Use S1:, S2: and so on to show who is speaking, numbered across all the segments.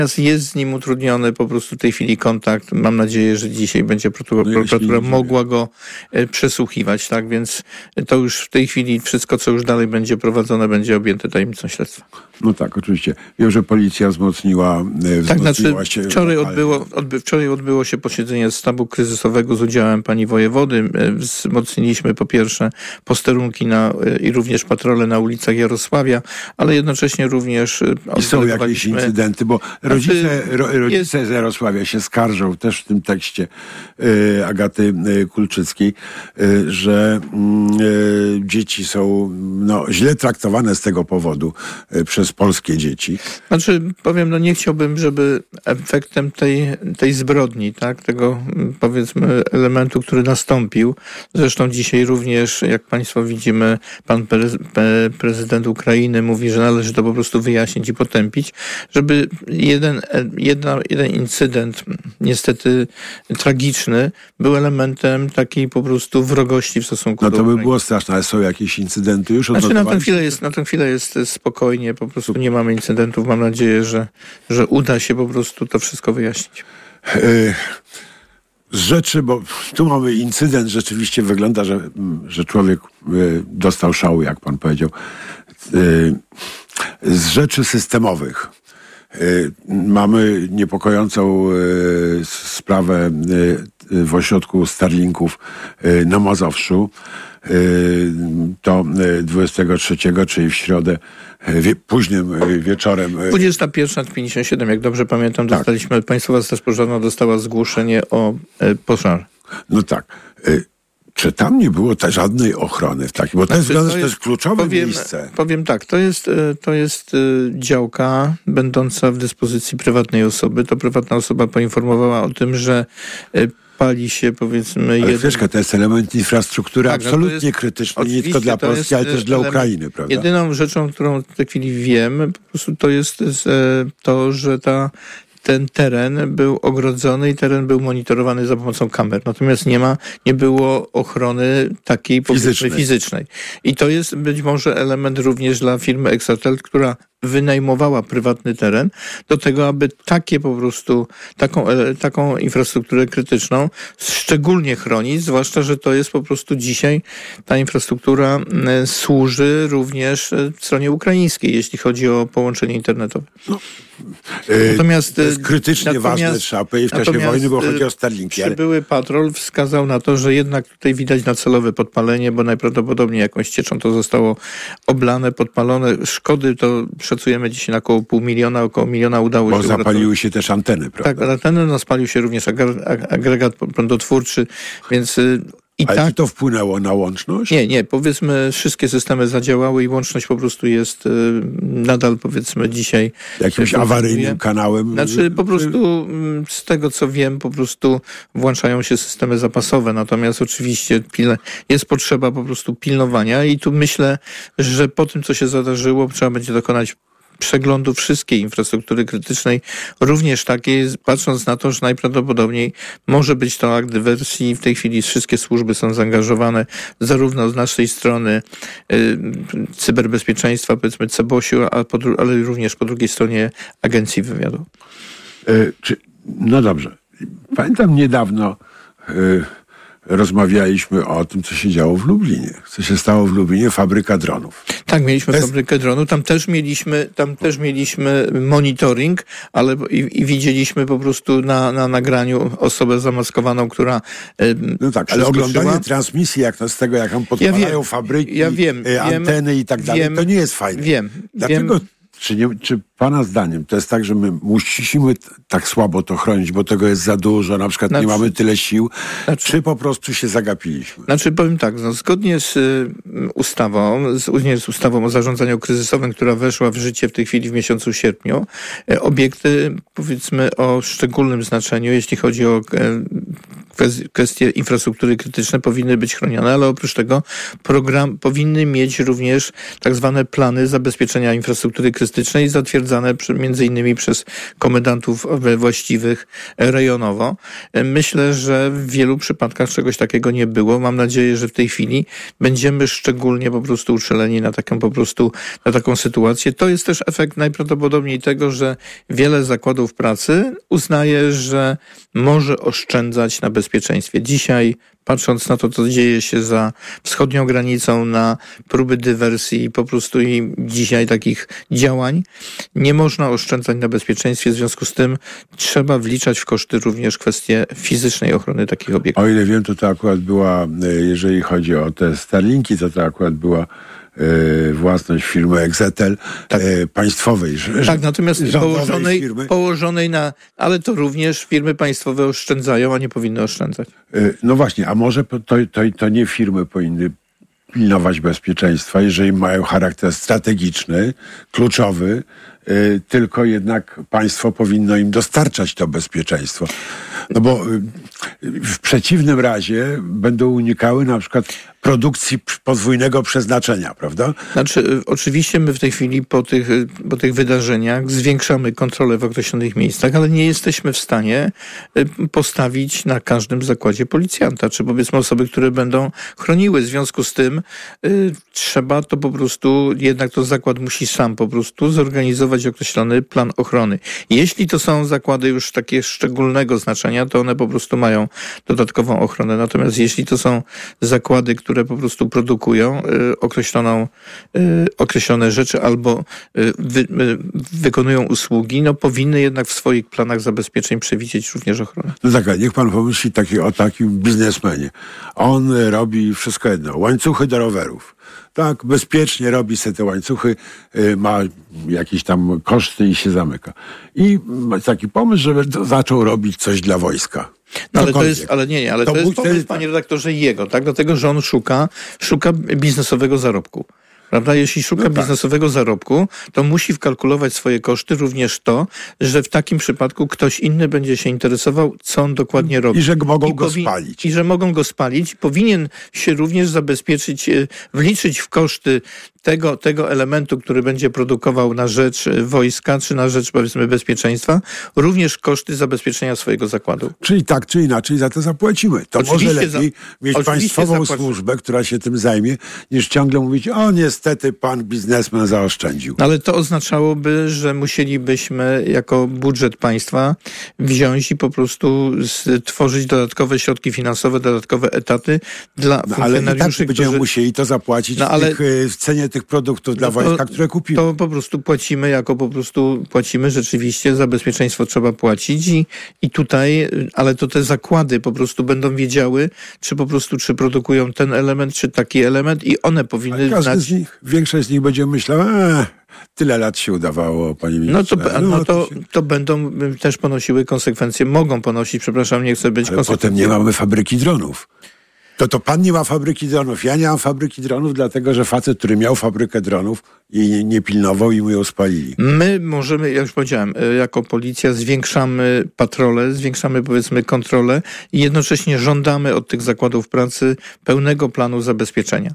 S1: Jest z nim utrudniony po prostu w tej chwili kontakt. Mam nadzieję, że dzisiaj będzie prokuratura mogła go przesłuchiwać, tak? Więc to już w tej chwili wszystko, co już dalej będzie prowadzone, będzie objęte tajemnicą śledztwa.
S2: No tak, oczywiście. Wiem, że policja wzmocniła się.
S1: Wczoraj odbyło się posiedzenie sztabu kryzysowego z udziałem pani wojewody. Wzmocniliśmy po pierwsze posterunki i również patrole na ulicach Jarosławia, ale jednocześnie również
S2: I są jakieś incydenty, bo rodzice z Jarosławia się skarżą też w tym tekście Agaty Kulczyckiej, że dzieci są źle traktowane z tego powodu przez polskie dzieci.
S1: Znaczy, powiem, nie chciałbym, żeby efektem tej zbrodni, tak, tego powiedzmy elementu, który nastąpił, zresztą dzisiaj również, jak państwo widzimy, pan prezydent Ukrainy mówi, że należy to po prostu wyjaśnić i potępić, żeby jeden incydent, niestety tragiczny, był elementem takiej po prostu wrogości w stosunku do Ukrainy.
S2: To by było straszne, ale są jakieś incydenty już?
S1: Znaczy na tę chwilę jest spokojnie, po prostu nie mamy incydentów. Mam nadzieję, że uda się po prostu to wszystko wyjaśnić.
S2: Z rzeczy, bo tu mamy incydent, rzeczywiście wygląda, że człowiek dostał szału, jak pan powiedział. Z rzeczy systemowych mamy niepokojącą sprawę w ośrodku Starlinków na Mazowszu. To 23, czyli w środę, późnym wieczorem.
S1: 21:57, jak dobrze pamiętam, dostaliśmy, Państwowa Straż Pożarna dostała zgłoszenie o pożar.
S2: No tak. Czy tam nie było żadnej ochrony w takim? Bo to jest kluczowe miejsce.
S1: Powiem tak, to jest działka będąca w dyspozycji prywatnej osoby. To prywatna osoba poinformowała o tym, że pali się, powiedzmy...
S2: Ale to jest element infrastruktury absolutnie krytyczny, nie tylko dla Polski, ale też dla Ukrainy, prawda?
S1: Jedyną rzeczą, którą w tej chwili wiem, po prostu to jest to, że ten teren był ogrodzony i teren był monitorowany za pomocą kamer. Natomiast nie było ochrony takiej fizycznej. I to jest być może element również dla firmy Exatel, która wynajmowała prywatny teren do tego, aby taką infrastrukturę krytyczną szczególnie chronić, zwłaszcza, że to jest po prostu dzisiaj ta infrastruktura służy również stronie ukraińskiej, jeśli chodzi o połączenie internetowe.
S2: Natomiast to jest krytycznie ważne, trzeba powiedzieć, w czasie wojny, bo chodzi o Starlinki.
S1: Przybyły patrol wskazał na to, że jednak tutaj widać nacelowe podpalenie, bo najprawdopodobniej jakąś cieczą to zostało oblane, podpalone. Szkody to szacujemy dzisiaj na około $500,000, około 1 miliona udało się.
S2: Bo zapaliły się też anteny, prawda?
S1: Tak, anteny, spalił się również agregat prądotwórczy, więc...
S2: Ale czy to wpłynęło na łączność?
S1: Nie. Powiedzmy, wszystkie systemy zadziałały i łączność po prostu jest nadal, powiedzmy, dzisiaj...
S2: Jakimś awaryjnym kanałem?
S1: Znaczy, po prostu z tego, co wiem, po prostu włączają się systemy zapasowe. Natomiast oczywiście jest potrzeba po prostu pilnowania i tu myślę, że po tym, co się zdarzyło, trzeba będzie dokonać przeglądu wszystkiej infrastruktury krytycznej, również takiej, patrząc na to, że najprawdopodobniej może być to akt dywersji. W tej chwili wszystkie służby są zaangażowane, zarówno z naszej strony cyberbezpieczeństwa, powiedzmy CBOŚ-u, ale również po drugiej stronie Agencji Wywiadu.
S2: No dobrze. Pamiętam niedawno rozmawialiśmy o tym, co się działo w Lublinie. Co się stało w Lublinie? Fabryka dronów.
S1: Tak, mieliśmy fabrykę dronów. Tam też mieliśmy monitoring, ale i widzieliśmy po prostu na nagraniu osobę zamaskowaną, która
S2: no tak, ale oglądanie transmisji z tego, jak tam podpalają fabryki, anteny i tak dalej, to nie jest fajne. Dlatego czy pana zdaniem to jest tak, że my musimy tak słabo to chronić, bo tego jest za dużo, na przykład nie mamy tyle sił, czy po prostu się zagapiliśmy?
S1: Powiem tak, zgodnie z ustawą o zarządzaniu kryzysowym, która weszła w życie w tej chwili w miesiącu sierpniu, obiekty, powiedzmy, o szczególnym znaczeniu, jeśli chodzi o kwestie infrastruktury krytycznej powinny być chronione, ale oprócz tego powinny mieć również tak zwane plany zabezpieczenia infrastruktury krytycznej zatwierdzane między innymi przez komendantów właściwych rejonowo. Myślę, że w wielu przypadkach czegoś takiego nie było. Mam nadzieję, że w tej chwili będziemy szczególnie po prostu uczuleni na taką sytuację. To jest też efekt najprawdopodobniej tego, że wiele zakładów pracy uznaje, że może oszczędzać na bezpieczeństwie. Dzisiaj, patrząc na to, co dzieje się za wschodnią granicą, na próby dywersji po prostu i dzisiaj takich działań, nie można oszczędzać na bezpieczeństwie. W związku z tym trzeba wliczać w koszty również kwestię fizycznej ochrony takich obiektów.
S2: O ile wiem, to akurat była, jeżeli chodzi o te Starlinki, to akurat była własność firmy Exetel, tak. Państwowej.
S1: Tak, natomiast położonej na... Ale to również firmy państwowe oszczędzają, a nie powinny oszczędzać.
S2: No właśnie, a może to nie firmy powinny pilnować bezpieczeństwa, jeżeli mają charakter strategiczny, kluczowy, tylko jednak państwo powinno im dostarczać to bezpieczeństwo. No bo w przeciwnym razie będą unikały na przykład produkcji podwójnego przeznaczenia, prawda?
S1: Znaczy, oczywiście my w tej chwili po tych wydarzeniach zwiększamy kontrolę w określonych miejscach, ale nie jesteśmy w stanie postawić na każdym zakładzie policjanta, czy powiedzmy osoby, które będą chroniły. W związku z tym trzeba to po prostu, jednak to zakład musi sam po prostu zorganizować określony plan ochrony. Jeśli to są zakłady już takie szczególnego znaczenia, to one po prostu mają dodatkową ochronę. Natomiast jeśli to są zakłady, które po prostu produkują określone rzeczy albo wykonują usługi, no powinny jednak w swoich planach zabezpieczeń przewidzieć również ochronę.
S2: No tak, niech pan pomyśli o takim biznesmenie. On robi wszystko jedno. Łańcuchy do rowerów. Tak, bezpiecznie robi sobie te łańcuchy, ma jakieś tam koszty i się zamyka. I ma taki pomysł, żeby zaczął robić coś dla wojska.
S1: No ale to jest pomysł, panie redaktorze, jego, tak? Dlatego, że on szuka biznesowego zarobku. Prawda? Jeśli szuka biznesowego zarobku, to musi wkalkulować swoje koszty, również to, że w takim przypadku ktoś inny będzie się interesował, co on dokładnie robi.
S2: I że mogą go spalić.
S1: I że mogą go spalić. Powinien się również zabezpieczyć, wliczyć w koszty tego elementu, który będzie produkował na rzecz wojska, czy na rzecz, powiedzmy, bezpieczeństwa, również koszty zabezpieczenia swojego zakładu.
S2: Czyli tak, czy inaczej za to zapłacimy. To może lepiej mieć państwową służbę, która się tym zajmie, niż ciągle mówić, o niestety pan biznesmen zaoszczędził.
S1: Ale to oznaczałoby, że musielibyśmy jako budżet państwa wziąć i po prostu stworzyć dodatkowe środki finansowe, dodatkowe etaty dla funkcjonariuszy,
S2: ale i tak będziemy musieli to zapłacić w cenie tych produktów dla wojska, które kupimy.
S1: To po prostu płacimy rzeczywiście, za bezpieczeństwo trzeba płacić i tutaj, ale to te zakłady po prostu będą wiedziały, czy produkują ten element, czy taki element i one powinny znać.
S2: Większość z nich będzie myślała, tyle lat się udawało, panie ministrze.
S1: To będą też ponosiły konsekwencje, mogą ponosić, przepraszam, nie chcę być konsekwencją.
S2: Potem nie mamy fabryki dronów. To pan nie ma fabryki dronów. Ja nie mam fabryki dronów, dlatego że facet, który miał fabrykę dronów i nie pilnował i mu ją spalili.
S1: My możemy, jak już powiedziałem, jako policja zwiększamy patrole, zwiększamy powiedzmy kontrolę i jednocześnie żądamy od tych zakładów pracy pełnego planu zabezpieczenia.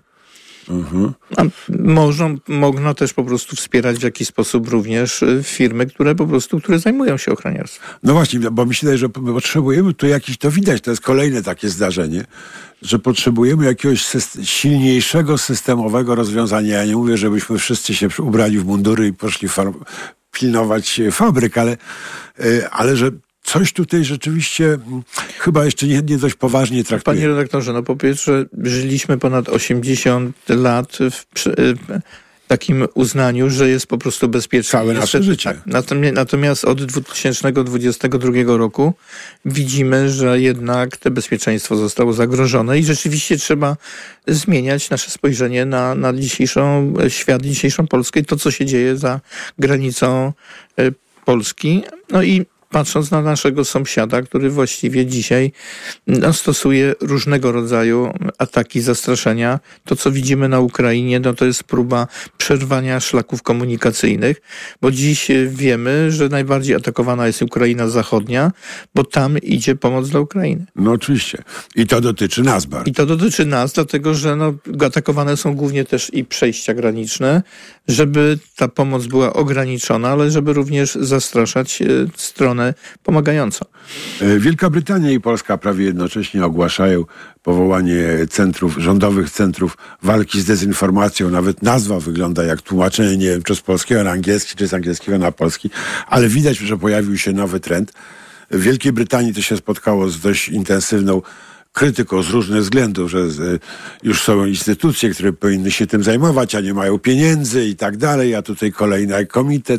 S1: A mogą też po prostu wspierać w jakiś sposób również firmy, które zajmują się ochroniarstwem.
S2: No właśnie, bo myślę, że my potrzebujemy tu to widać, to jest kolejne takie zdarzenie, że potrzebujemy jakiegoś silniejszego, systemowego rozwiązania. Ja nie mówię, żebyśmy wszyscy się ubrali w mundury i poszli pilnować fabryk, ale że coś tutaj rzeczywiście chyba jeszcze nie dość poważnie traktuje.
S1: Panie redaktorze, po pierwsze, żyliśmy ponad 80 lat w takim uznaniu, że jest po prostu bezpieczne.
S2: Całe nasze życie.
S1: Tak. Natomiast od 2022 roku widzimy, że jednak to bezpieczeństwo zostało zagrożone i rzeczywiście trzeba zmieniać nasze spojrzenie na dzisiejszą świat, dzisiejszą Polskę i to, co się dzieje za granicą Polski. No i patrząc na naszego sąsiada, który właściwie dzisiaj stosuje różnego rodzaju ataki, zastraszenia. To, co widzimy na Ukrainie, to jest próba przerwania szlaków komunikacyjnych, bo dziś wiemy, że najbardziej atakowana jest Ukraina Zachodnia, bo tam idzie pomoc dla Ukrainy.
S2: No oczywiście. I to dotyczy nas bardzo.
S1: I to dotyczy nas, dlatego że atakowane są głównie też i przejścia graniczne, żeby ta pomoc była ograniczona, ale żeby również zastraszać stronę pomagającą.
S2: Wielka Brytania i Polska prawie jednocześnie ogłaszają powołanie rządowych centrów walki z dezinformacją. Nawet nazwa wygląda jak tłumaczenie, nie wiem, czy z polskiego na angielski, czy z angielskiego na polski, ale widać, że pojawił się nowy trend. W Wielkiej Brytanii to się spotkało z dość intensywną krytyką z różnych względów, że już są instytucje, które powinny się tym zajmować, a nie mają pieniędzy i tak dalej, a tutaj kolejny komitet.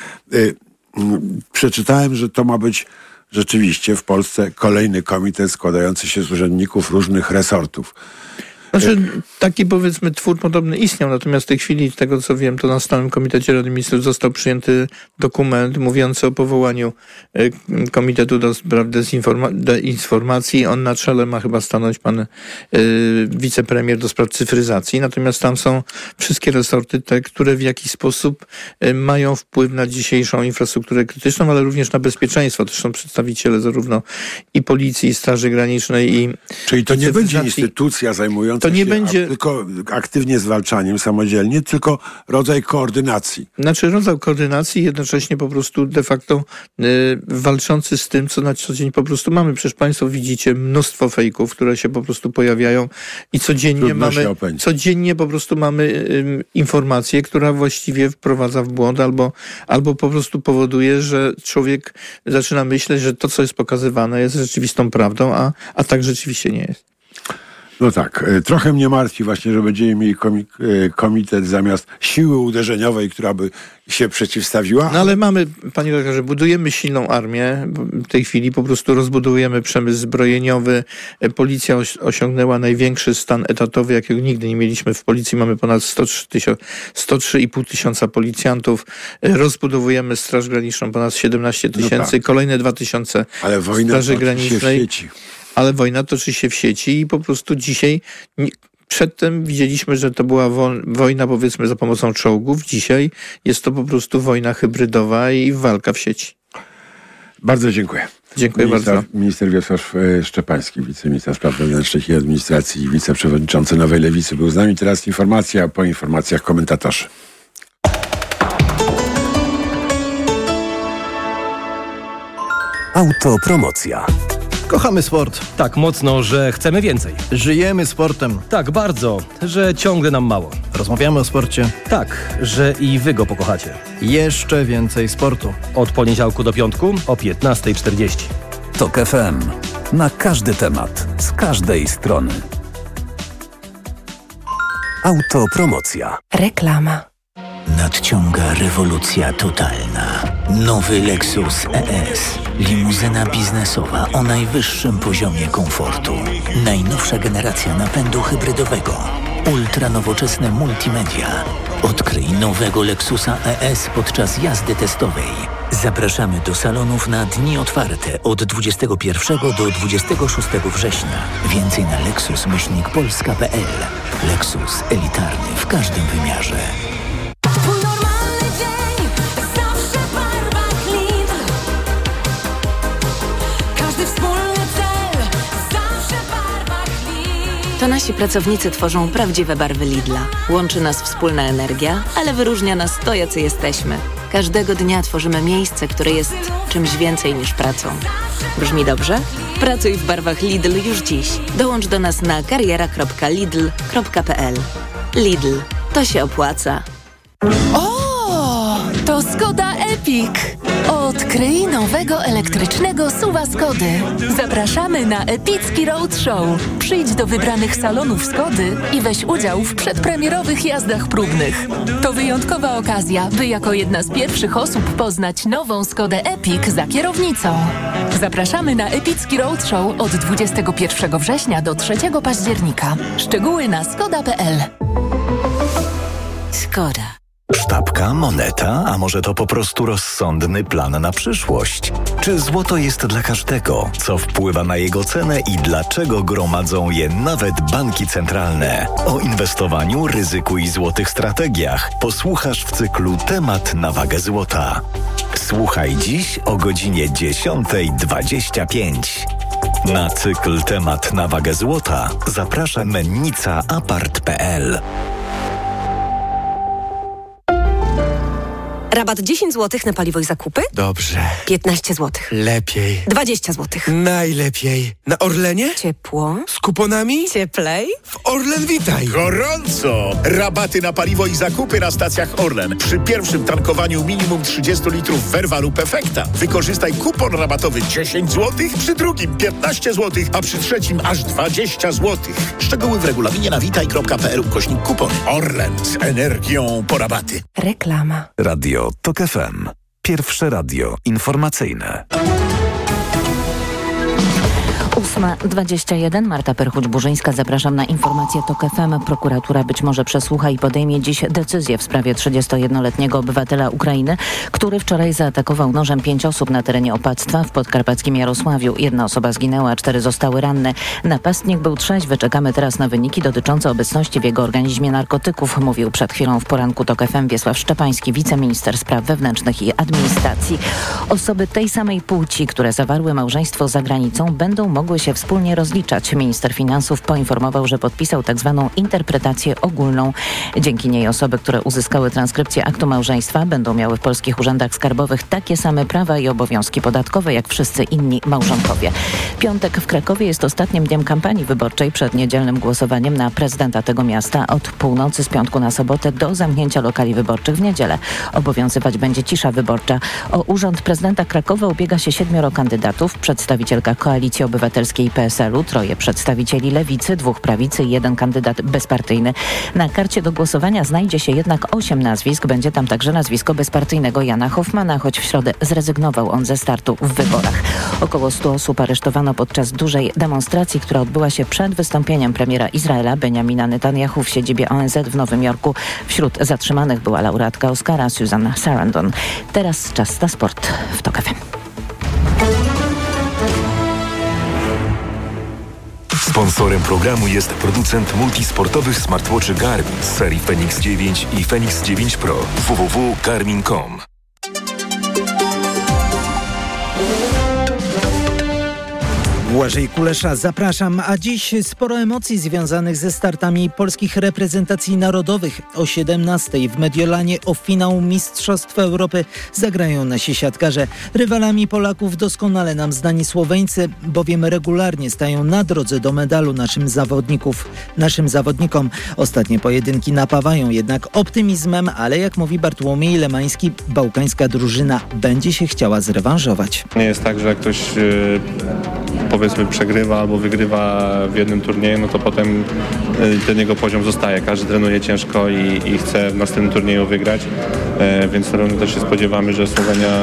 S2: Przeczytałem, że to ma być rzeczywiście w Polsce kolejny komitet składający się z urzędników różnych resortów.
S1: Znaczy, taki powiedzmy twór podobny istniał, natomiast w tej chwili, z tego co wiem, to na stałym Komitecie Rady Ministrów został przyjęty dokument mówiący o powołaniu Komitetu do Spraw Dezinformacji. On na czele ma chyba stanąć pan wicepremier do spraw cyfryzacji, natomiast tam są wszystkie resorty te, które w jakiś sposób mają wpływ na dzisiejszą infrastrukturę krytyczną, ale również na bezpieczeństwo. Też są przedstawiciele zarówno i Policji, i Straży Granicznej,
S2: Czyli to nie będzie instytucja zajmująca się tylko aktywnie zwalczaniem samodzielnie, tylko rodzaj koordynacji.
S1: Znaczy rodzaj koordynacji, jednocześnie po prostu de facto walczący z tym, co na co dzień po prostu mamy. Przecież państwo widzicie mnóstwo fejków, które się po prostu pojawiają i codziennie po prostu mamy informację, która właściwie wprowadza w błąd albo po prostu powoduje, że człowiek zaczyna myśleć, że to, co jest pokazywane, jest rzeczywistą prawdą, a tak rzeczywiście nie jest.
S2: No tak, trochę mnie martwi właśnie, że będziemy mieli komitet zamiast siły uderzeniowej, która by się przeciwstawiła.
S1: No ale mamy, panie doktorze, budujemy silną armię. W tej chwili po prostu rozbudowujemy przemysł zbrojeniowy. Policja osiągnęła największy stan etatowy, jakiego nigdy nie mieliśmy w policji. Mamy ponad 103,5 tysiąca policjantów. Rozbudowujemy Straż Graniczną, ponad 17 tysięcy. No tak. Kolejne 2,000 Straży Granicznej. Ale wojna toczy się w sieci i po prostu dzisiaj, przedtem widzieliśmy, że to była wojna powiedzmy za pomocą czołgów. Dzisiaj jest to po prostu wojna hybrydowa i walka w sieci.
S2: Bardzo dziękuję.
S1: Dziękuję bardzo.
S2: Minister Wiesław Szczepański, wiceminister spraw wewnętrznych i administracji i wiceprzewodniczący Nowej Lewicy był z nami. Teraz informacja, po informacjach komentatorzy.
S3: Autopromocja.
S4: Kochamy sport.
S5: Tak mocno, że chcemy więcej.
S4: Żyjemy sportem.
S5: Tak bardzo, że ciągle nam mało.
S4: Rozmawiamy o sporcie.
S5: Tak, że i wy go pokochacie.
S4: Jeszcze więcej sportu.
S5: Od poniedziałku do piątku o 15:40.
S3: TOK FM. Na każdy temat, z każdej strony. Autopromocja.
S6: Reklama.
S7: Nadciąga rewolucja totalna. Nowy Lexus ES. Limuzyna biznesowa o najwyższym poziomie komfortu. Najnowsza generacja napędu hybrydowego. Ultranowoczesne multimedia. Odkryj nowego Lexusa ES podczas jazdy testowej. Zapraszamy do salonów na dni otwarte od 21 do 26 września. Więcej na lexus-polska.pl. Lexus elitarny w każdym wymiarze.
S6: To nasi pracownicy tworzą prawdziwe barwy Lidla. Łączy nas wspólna energia, ale wyróżnia nas to, jacy jesteśmy. Każdego dnia tworzymy miejsce, które jest czymś więcej niż pracą. Brzmi dobrze? Pracuj w barwach Lidl już dziś. Dołącz do nas na kariera.lidl.pl. Lidl. To się opłaca.
S8: O, to Skoda Epic. Odkryj nowego elektrycznego SUV-a Skody. Zapraszamy na epicki roadshow. Przyjdź do wybranych salonów Skody i weź udział w przedpremierowych jazdach próbnych. To wyjątkowa okazja, by jako jedna z pierwszych osób poznać nową Skodę Epic za kierownicą. Zapraszamy na epicki roadshow od 21 września do 3 października. Szczegóły na skoda.pl.
S6: Skoda.
S9: Sztabka, moneta, a może to po prostu rozsądny plan na przyszłość? Czy złoto jest dla każdego? Co wpływa na jego cenę i dlaczego gromadzą je nawet banki centralne? O inwestowaniu, ryzyku i złotych strategiach posłuchasz w cyklu Temat na wagę złota. Słuchaj dziś o godzinie 10:25. Na cykl Temat na wagę złota zaprasza mennica apart.pl.
S10: Rabat 10 zł na paliwo i zakupy?
S11: Dobrze.
S10: 15 zł.
S11: Lepiej.
S10: 20 zł.
S11: Najlepiej. Na Orlenie?
S10: Ciepło.
S11: Z kuponami?
S10: Cieplej.
S11: W Orlen Witaj.
S12: Gorąco! Rabaty na paliwo i zakupy na stacjach Orlen. Przy pierwszym tankowaniu minimum 30 litrów Verva lub Efekta. Wykorzystaj kupon rabatowy 10 zł, przy drugim 15 zł, a przy trzecim aż 20 zł. Szczegóły w regulaminie na witaj.pl/kupon. Orlen z energią po rabaty.
S10: Reklama.
S3: Radio TOK FM. Pierwsze radio informacyjne.
S13: 8:21. Marta Perchuć-Burzyńska. Zapraszam na informację TOK FM. Prokuratura być może przesłucha i podejmie dziś decyzję w sprawie 31-letniego obywatela Ukrainy, który wczoraj zaatakował nożem 5 osób na terenie opactwa w podkarpackim Jarosławiu. 1 osoba zginęła, 4 zostały ranne. Napastnik był trzeźwy. Czekamy teraz na wyniki dotyczące obecności w jego organizmie narkotyków, mówił przed chwilą w poranku TOK FM Wiesław Szczepański, wiceminister spraw wewnętrznych i administracji. Osoby tej samej płci, które zawarły małżeństwo za granicą, będą mogły się wspólnie rozliczać. Minister finansów poinformował, że podpisał tzw. interpretację ogólną. Dzięki niej osoby, które uzyskały transkrypcję aktu małżeństwa, będą miały w polskich urzędach skarbowych takie same prawa i obowiązki podatkowe jak wszyscy inni małżonkowie. Piątek w Krakowie jest ostatnim dniem kampanii wyborczej przed niedzielnym głosowaniem na prezydenta tego miasta. Od północy z piątku na sobotę do zamknięcia lokali wyborczych w niedzielę. Obowiązywać będzie cisza wyborcza. O urząd prezydenta Krakowa ubiega się 7 kandydatów. Przedstawicielka Koalicji Obywatelskiej i PSL-u, 3 przedstawicieli Lewicy, 2 prawicy i 1 kandydat bezpartyjny. Na karcie do głosowania znajdzie się jednak 8 nazwisk. Będzie tam także nazwisko bezpartyjnego Jana Hoffmana, choć w środę zrezygnował on ze startu w wyborach. Około 100 osób aresztowano podczas dużej demonstracji, która odbyła się przed wystąpieniem premiera Izraela Benjamina Netanyahu w siedzibie ONZ w Nowym Jorku. Wśród zatrzymanych była laureatka Oscara Susan Sarandon. Teraz czas na sport w TOK FM.
S14: Sponsorem programu jest producent multisportowych smartwatchy Garmin z serii Fenix 9 i Fenix 9 Pro. www.garmin.com.
S15: Błażej Kulesza, zapraszam, a dziś sporo emocji związanych ze startami polskich reprezentacji narodowych. O 17:00 w Mediolanie o finał Mistrzostw Europy zagrają nasi siatkarze. Rywalami Polaków doskonale nam znani Słoweńcy, bowiem regularnie stają na drodze do medalu naszym zawodnikom. Ostatnie pojedynki napawają jednak optymizmem, ale jak mówi Bartłomiej Lemański, bałkańska drużyna będzie się chciała zrewanżować.
S16: Nie jest tak, że jak ktoś powiedzmy przegrywa albo wygrywa w jednym turnieju, no to potem ten jego poziom zostaje. Każdy trenuje ciężko i chce w następnym turnieju wygrać, więc na pewno też się spodziewamy, że Słowenia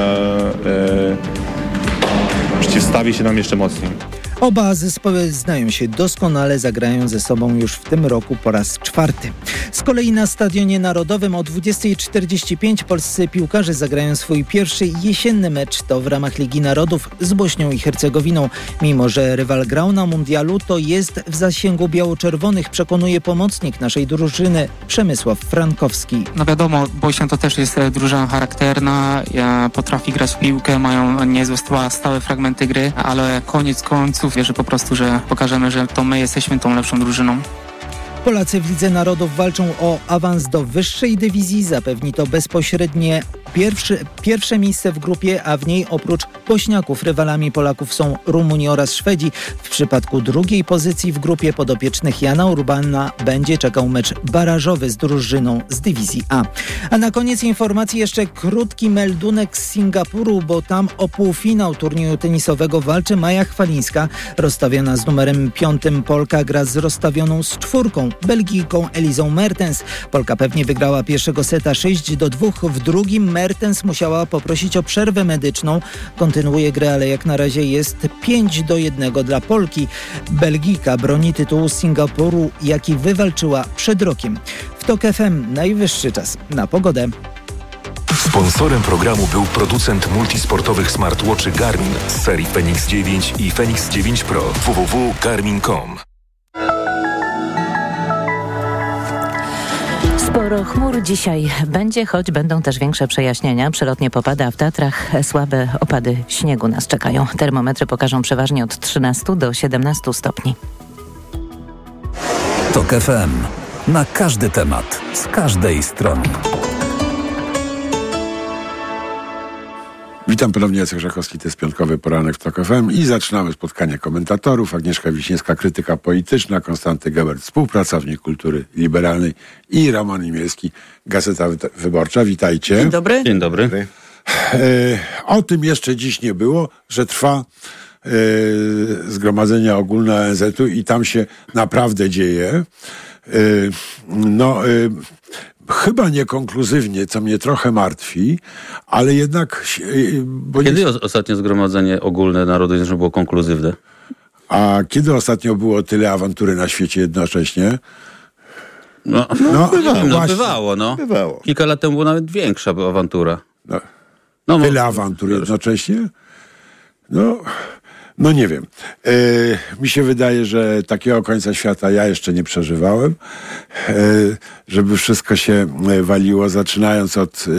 S16: przeciwstawi się nam jeszcze mocniej.
S15: Oba zespoły znają się doskonale, zagrają ze sobą już w tym roku po raz 4. Z kolei na Stadionie Narodowym o 20:45 polscy piłkarze zagrają swój pierwszy jesienny mecz. To w ramach Ligi Narodów z Bośnią i Hercegowiną. Mimo że rywal grał na mundialu, to jest w zasięgu biało-czerwonych, przekonuje pomocnik naszej drużyny Przemysław Frankowski.
S17: No wiadomo, Bośnia to też jest drużyna charakterna, potrafi grać w piłkę, mają niezłe stałe fragmenty gry, ale koniec końców wierzę po prostu, że pokażemy, że to my jesteśmy tą lepszą drużyną.
S15: Polacy w Lidze Narodów walczą o awans do wyższej dywizji. Zapewni to bezpośrednie pierwsze miejsce w grupie, a w niej oprócz Bośniaków rywalami Polaków są Rumuni oraz Szwedzi. W przypadku drugiej pozycji w grupie podopiecznych Jana Urbana będzie czekał mecz barażowy z drużyną z dywizji A. A na koniec informacji jeszcze krótki meldunek z Singapuru, bo tam o półfinał turnieju tenisowego walczy Maja Chwalińska. Rozstawiona z numerem 5 Polka gra z rozstawioną z 4 Belgijką Elizą Mertens. Polka pewnie wygrała pierwszego seta 6-2. W drugim Mertens musiała poprosić o przerwę medyczną. Kontynuuje grę, ale jak na razie jest 5-1 dla Polki. Belgijka broni tytułu z Singapuru, jaki wywalczyła przed rokiem. W TOK FM, najwyższy czas na pogodę.
S14: Sponsorem programu był producent multisportowych smartwatchy Garmin z serii Fenix 9 i Fenix 9 Pro. www.garmin.com.
S13: Sporo chmur dzisiaj będzie, choć będą też większe przejaśnienia. Przelotnie popada, a w Tatrach słabe opady śniegu nas czekają. Termometry pokażą przeważnie od 13 do 17 stopni.
S3: TOK FM. Na każdy temat, z każdej strony.
S2: Witam ponownie, Jacek Żakowski, to jest piątkowy poranek w TOK FM i zaczynamy spotkanie komentatorów. Agnieszka Wiśniewska, krytyka polityczna, Konstanty Gebert, współpracownik kultury liberalnej i Roman Imielski, Gazeta Wyborcza. Witajcie.
S18: Dzień dobry.
S19: Dzień dobry.
S2: O tym jeszcze dziś nie było, że trwa zgromadzenie ogólne ONZ-u i tam się naprawdę dzieje. Chyba niekonkluzywnie, co mnie trochę martwi, ale jednak...
S19: Kiedy ostatnie zgromadzenie ogólne Narodów Zjednoczonych było konkluzywne?
S2: A kiedy ostatnio było tyle awantury na świecie jednocześnie?
S19: Bywało. Kilka lat temu była nawet większa awantura.
S2: Tyle awantur jednocześnie? No nie wiem. Mi się wydaje, że takiego końca świata ja jeszcze nie przeżywałem. Żeby wszystko się waliło, zaczynając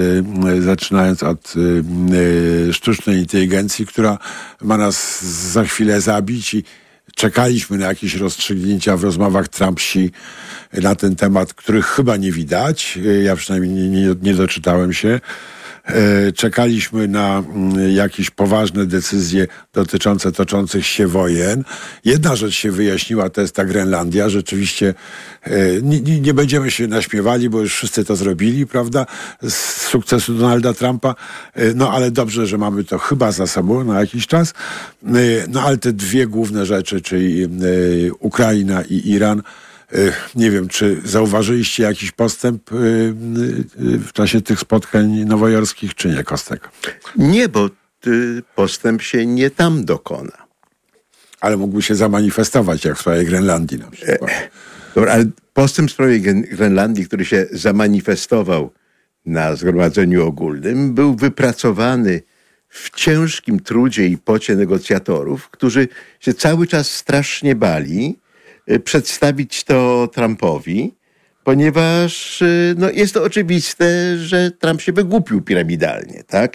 S2: od sztucznej inteligencji, która ma nas za chwilę zabić i czekaliśmy na jakieś rozstrzygnięcia w rozmowach Trump-Xi na ten temat, których chyba nie widać. Ja przynajmniej nie doczytałem się. Czekaliśmy na jakieś poważne decyzje dotyczące toczących się wojen. Jedna rzecz się wyjaśniła, to jest ta Grenlandia. Rzeczywiście nie będziemy się naśmiewali, bo już wszyscy to zrobili, prawda, z sukcesu Donalda Trumpa. Ale dobrze, że mamy to chyba za sobą na jakiś czas. Ale te dwie główne rzeczy, czyli Ukraina i Iran, nie wiem, czy zauważyliście jakiś postęp w czasie tych spotkań nowojorskich, czy nie, Kostek?
S18: Nie, bo postęp się nie tam dokona.
S2: Ale mógłby się zamanifestować, jak w sprawie Grenlandii na przykład.
S18: Dobra, ale postęp w sprawie Grenlandii, który się zamanifestował na zgromadzeniu ogólnym, był wypracowany w ciężkim trudzie i pocie negocjatorów, którzy się cały czas strasznie bali przedstawić to Trumpowi, ponieważ jest to oczywiste, że Trump się wygłupił piramidalnie, tak?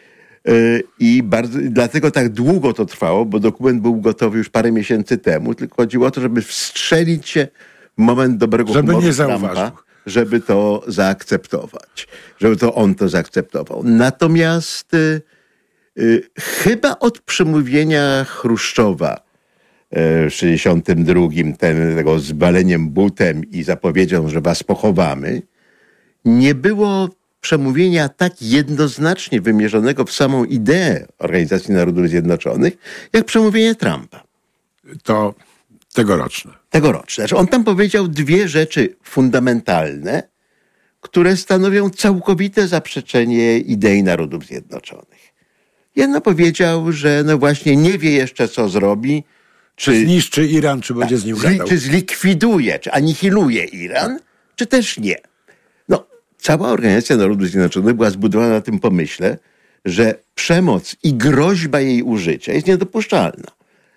S18: I dlatego tak długo to trwało, bo dokument był gotowy już parę miesięcy temu, tylko chodziło o to, żeby wstrzelić się w moment dobrego humoru Trumpa, żeby to zaakceptować. Żeby to on to zaakceptował. Natomiast chyba od przemówienia Chruszczowa w 1962, tego z baleniem butem i zapowiedzią, że was pochowamy, nie było przemówienia tak jednoznacznie wymierzonego w samą ideę Organizacji Narodów Zjednoczonych, jak przemówienie Trumpa.
S2: To tegoroczne.
S18: Znaczy, on tam powiedział dwie rzeczy fundamentalne, które stanowią całkowite zaprzeczenie idei Narodów Zjednoczonych. Jedno powiedział, że właśnie nie wie jeszcze, co zrobi,
S2: czy zniszczy Iran, czy będzie z nim gadał.
S18: Czy zlikwiduje, czy anihiluje Iran, czy też nie. Cała Organizacja Narodów Zjednoczonych była zbudowana na tym pomyśle, że przemoc i groźba jej użycia jest niedopuszczalna.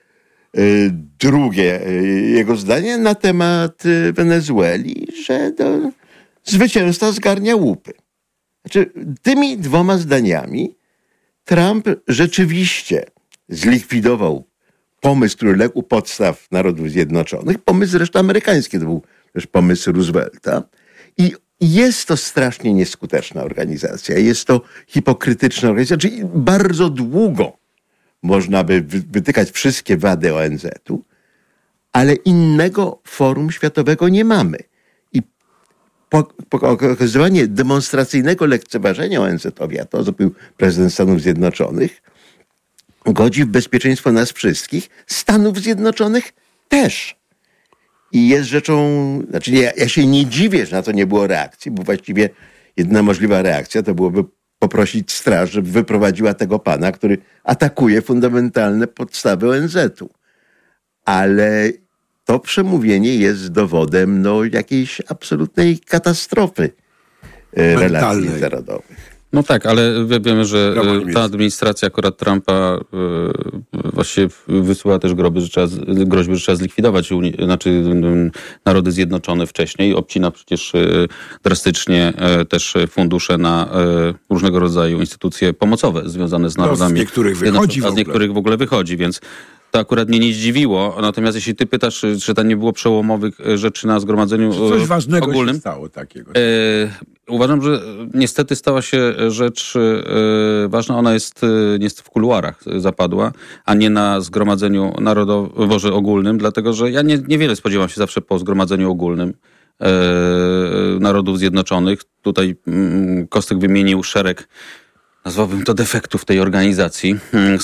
S18: Drugie jego zdanie na temat Wenezueli, że zwycięzca zgarnia łupy. Znaczy, tymi dwoma zdaniami Trump rzeczywiście zlikwidował pomysł, który legł u podstaw Narodów Zjednoczonych, pomysł zresztą amerykański, to był też pomysł Roosevelta. I jest to strasznie nieskuteczna organizacja, jest to hipokrytyczna organizacja, czyli bardzo długo można by wytykać wszystkie wady ONZ-u, ale innego forum światowego nie mamy. I okazywanie demonstracyjnego lekceważenia ONZ-owi, a to zrobił prezydent Stanów Zjednoczonych, godzi w bezpieczeństwo nas wszystkich, Stanów Zjednoczonych też. I jest rzeczą, znaczy ja się nie dziwię, że na to nie było reakcji, bo właściwie jedyna możliwa reakcja to byłoby poprosić straż, żeby wyprowadziła tego pana, który atakuje fundamentalne podstawy ONZ-u. Ale to przemówienie jest dowodem jakiejś absolutnej katastrofy relacji międzynarodowych.
S19: No tak, ale wiemy, że ta administracja akurat Trumpa właściwie wysyła też groźby, że trzeba zlikwidować Narody Zjednoczone wcześniej. Obcina przecież drastycznie też fundusze na różnego rodzaju instytucje pomocowe związane z narodami.
S2: Z niektórych wychodzi
S19: z niektórych w ogóle wychodzi, więc to akurat mnie nie zdziwiło. Natomiast jeśli ty pytasz, czy tam nie było przełomowych rzeczy na zgromadzeniu ogólnym...
S2: Coś ważnego się stało takiego.
S19: Uważam, że niestety stała się rzecz ważna. Ona jest niestety w kuluarach zapadła, a nie na zgromadzeniu ogólnym, dlatego że ja niewiele spodziewam się zawsze po zgromadzeniu ogólnym Narodów Zjednoczonych. Tutaj Kostek wymienił szereg, nazwałbym to, defektów tej organizacji,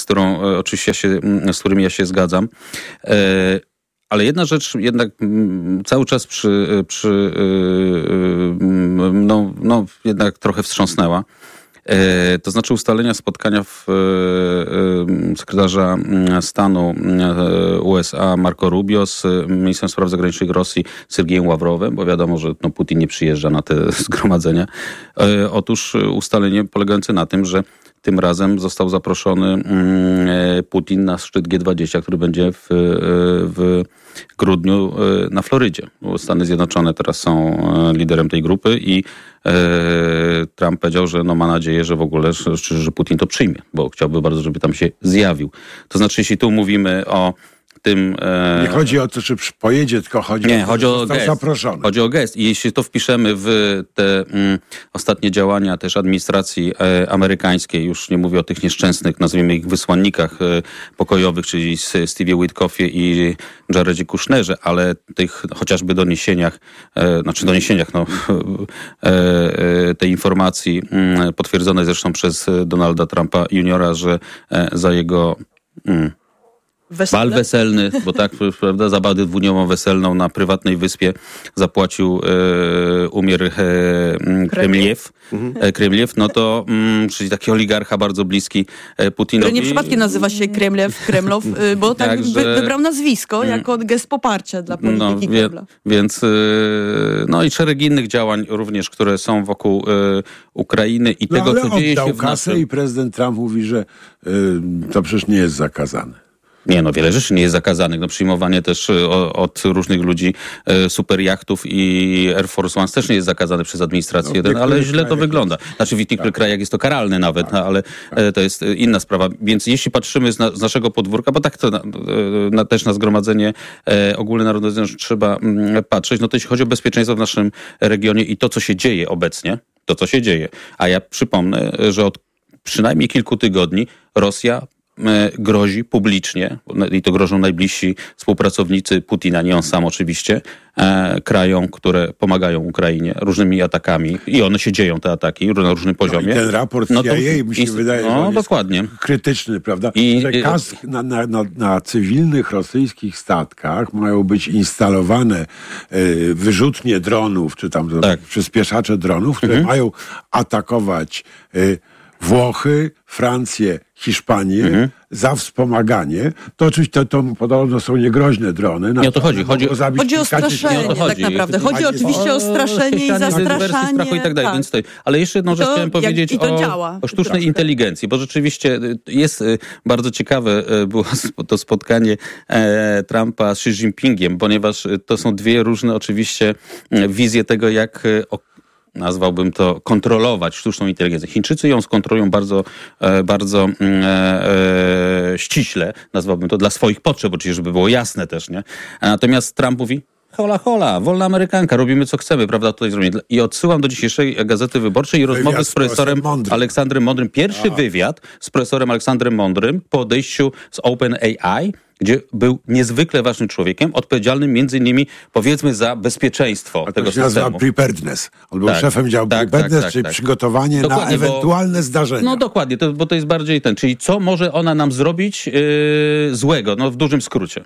S19: z którymi ja się zgadzam. Ale jedna rzecz jednak cały czas jednak trochę wstrząsnęła. To znaczy ustalenia spotkania sekretarza stanu USA Marco Rubio z ministrem spraw zagranicznych Rosji Sergiejem Ławrowem, bo wiadomo, że Putin nie przyjeżdża na te zgromadzenia. Otóż ustalenie polegające na tym, że tym razem został zaproszony Putin na szczyt G20, który będzie w grudniu na Florydzie. Stany Zjednoczone teraz są liderem tej grupy i Trump powiedział, że ma nadzieję, że w ogóle, że Putin to przyjmie, bo chciałby bardzo, żeby tam się zjawił. To znaczy, jeśli tu mówimy o tym...
S2: Nie chodzi o to, czy pojedzie, tylko chodzi o gest. Zaproszony.
S19: Chodzi o gest. I jeśli to wpiszemy w te ostatnie działania też administracji amerykańskiej, już nie mówię o tych nieszczęsnych, nazwijmy ich, wysłannikach pokojowych, czyli Stevie Witkoffie i Jaredzie Kushnerze, ale tych chociażby doniesieniach, tej informacji potwierdzonej zresztą przez Donalda Trumpa juniora, że za jego... bal weselny, bo tak, prawda, zabawę dwudniową weselną na prywatnej wyspie zapłacił Umir Kremliew, no to czyli taki oligarcha bardzo bliski Putinowi.
S20: Który nie przypadkiem nazywa się Kremlow, bo tak wybrał nazwisko jako gest poparcia dla polityki Kremla.
S19: Więc i szereg innych działań również, które są wokół Ukrainy i tego, co dzieje się w
S2: kasę i prezydent Trump mówi, że to przecież nie jest zakazane.
S19: Nie, wiele rzeczy nie jest zakazanych. Przyjmowanie też od różnych ludzi superjachtów i Air Force One też nie jest zakazane przez administrację, ale źle to wygląda. Znaczy w niektórych krajach jest to karalne nawet, ale to jest inna sprawa. Więc jeśli patrzymy z naszego podwórka, bo tak to też na zgromadzenie ogólne narodowe trzeba patrzeć, to jeśli chodzi o bezpieczeństwo w naszym regionie i to, co się dzieje obecnie, a ja przypomnę, że od przynajmniej kilku tygodni Rosja grozi publicznie, i to grożą najbliżsi współpracownicy Putina, nie on sam oczywiście, krajom, które pomagają Ukrainie różnymi atakami i one się dzieją, te ataki, na różnym poziomie.
S2: I ten raport CIA mi się wydaje, że
S19: dokładnie.
S2: Jest krytyczny, prawda? Że na cywilnych rosyjskich statkach mają być instalowane wyrzutnie dronów, czy tam przyspieszacze dronów, które mają atakować Włochy, Francję, Hiszpanię za wspomaganie. To oczywiście to podobno są niegroźne drony.
S19: Nie o to chodzi.
S20: Chodzi o straszenie tak naprawdę. Chodzi oczywiście o straszenie i zastraszanie.
S19: Strachu i tak dalej. Więc ale jeszcze jedną rzecz chciałem powiedzieć o sztucznej inteligencji, bo rzeczywiście jest bardzo ciekawe było to spotkanie Trumpa z Xi Jinpingiem, ponieważ to są dwie różne oczywiście wizje tego, jak nazwałbym to, kontrolować sztuczną inteligencję. Chińczycy ją skontrolują bardzo ściśle, nazwałbym to, dla swoich potrzeb, oczywiście, żeby było jasne też, nie? Natomiast Trump mówi, hola, wolna Amerykanka, robimy co chcemy, prawda, tutaj zrobimy. I odsyłam do dzisiejszej Gazety Wyborczej i rozmowy z profesorem Aleksandrem Mądrym. Pierwszy wywiad z profesorem Aleksandrem Mądrym po odejściu z OpenAI, gdzie był niezwykle ważnym człowiekiem, odpowiedzialnym między innymi, powiedzmy, za bezpieczeństwo tego systemu.
S2: To się nazywa preparedness. On był szefem działu preparedness, czyli przygotowanie na ewentualne zdarzenia.
S19: No dokładnie, bo to jest bardziej czyli co może ona nam zrobić złego, w dużym skrócie.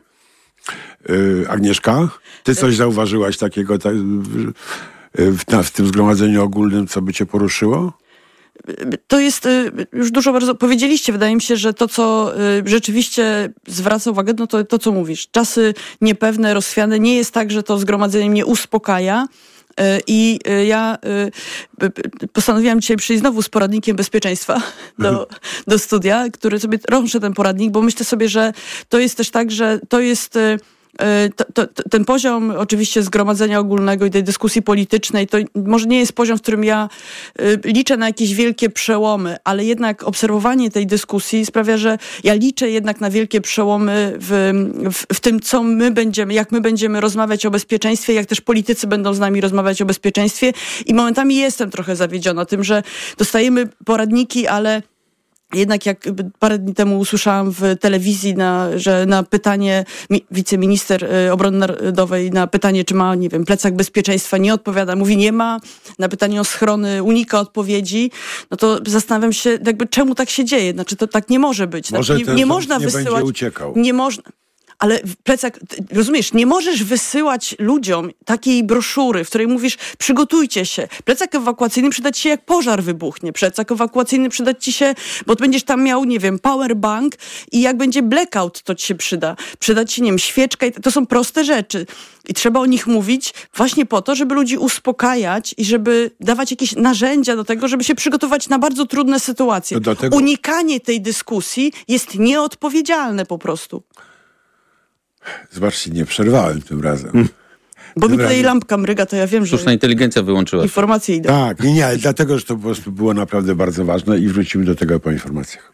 S2: Agnieszka, ty coś zauważyłaś takiego w tym zgromadzeniu ogólnym, co by cię poruszyło?
S20: to jest, już dużo bardzo powiedzieliście, wydaje mi się, że to, co rzeczywiście zwraca uwagę, no to co mówisz. Czasy niepewne, rozchwiane, nie jest tak, że to zgromadzenie mnie uspokaja. I ja postanowiłam dzisiaj przyjść znowu z poradnikiem bezpieczeństwa do studia, który sobie rąszę ten poradnik, bo myślę sobie, że to jest też tak, że to jest... ten poziom oczywiście zgromadzenia ogólnego i tej dyskusji politycznej, to może nie jest poziom, w którym ja liczę na jakieś wielkie przełomy, ale jednak obserwowanie tej dyskusji sprawia, że ja liczę jednak na wielkie przełomy w tym, co my będziemy, jak my będziemy rozmawiać o bezpieczeństwie, jak też politycy będą z nami rozmawiać o bezpieczeństwie i momentami jestem trochę zawiedziona tym, że dostajemy poradniki, ale jednak jak parę dni temu usłyszałam w telewizji, że na pytanie wiceminister obrony narodowej, na pytanie, czy ma, nie wiem, plecak bezpieczeństwa, nie odpowiada. Mówi, nie ma. Na pytanie o schrony unika odpowiedzi. No to zastanawiam się, jakby czemu tak się dzieje. Znaczy, to tak nie może być.
S2: Może
S20: nie można wysyłać.
S2: Będzie uciekał.
S20: Nie można. Ale plecak, rozumiesz, nie możesz wysyłać ludziom takiej broszury, w której mówisz, przygotujcie się. Plecak ewakuacyjny przydać się jak pożar wybuchnie. Plecak ewakuacyjny przydać ci się, bo będziesz tam miał, nie wiem, powerbank i jak będzie blackout, to ci się przyda. Przydać ci, nie wiem, świeczka. To są proste rzeczy. I trzeba o nich mówić właśnie po to, żeby ludzi uspokajać i żeby dawać jakieś narzędzia do tego, żeby się przygotować na bardzo trudne sytuacje. Unikanie tej dyskusji jest nieodpowiedzialne po prostu.
S2: Zobaczcie, nie przerwałem tym razem.
S20: Bo mi tutaj lampka mryga, to ja wiem, że...
S19: Sztuczna inteligencja wyłączyła.
S20: Informacje idą.
S2: Tak, nie, ale dlatego, że to po prostu było naprawdę bardzo ważne i wrócimy do tego po informacjach.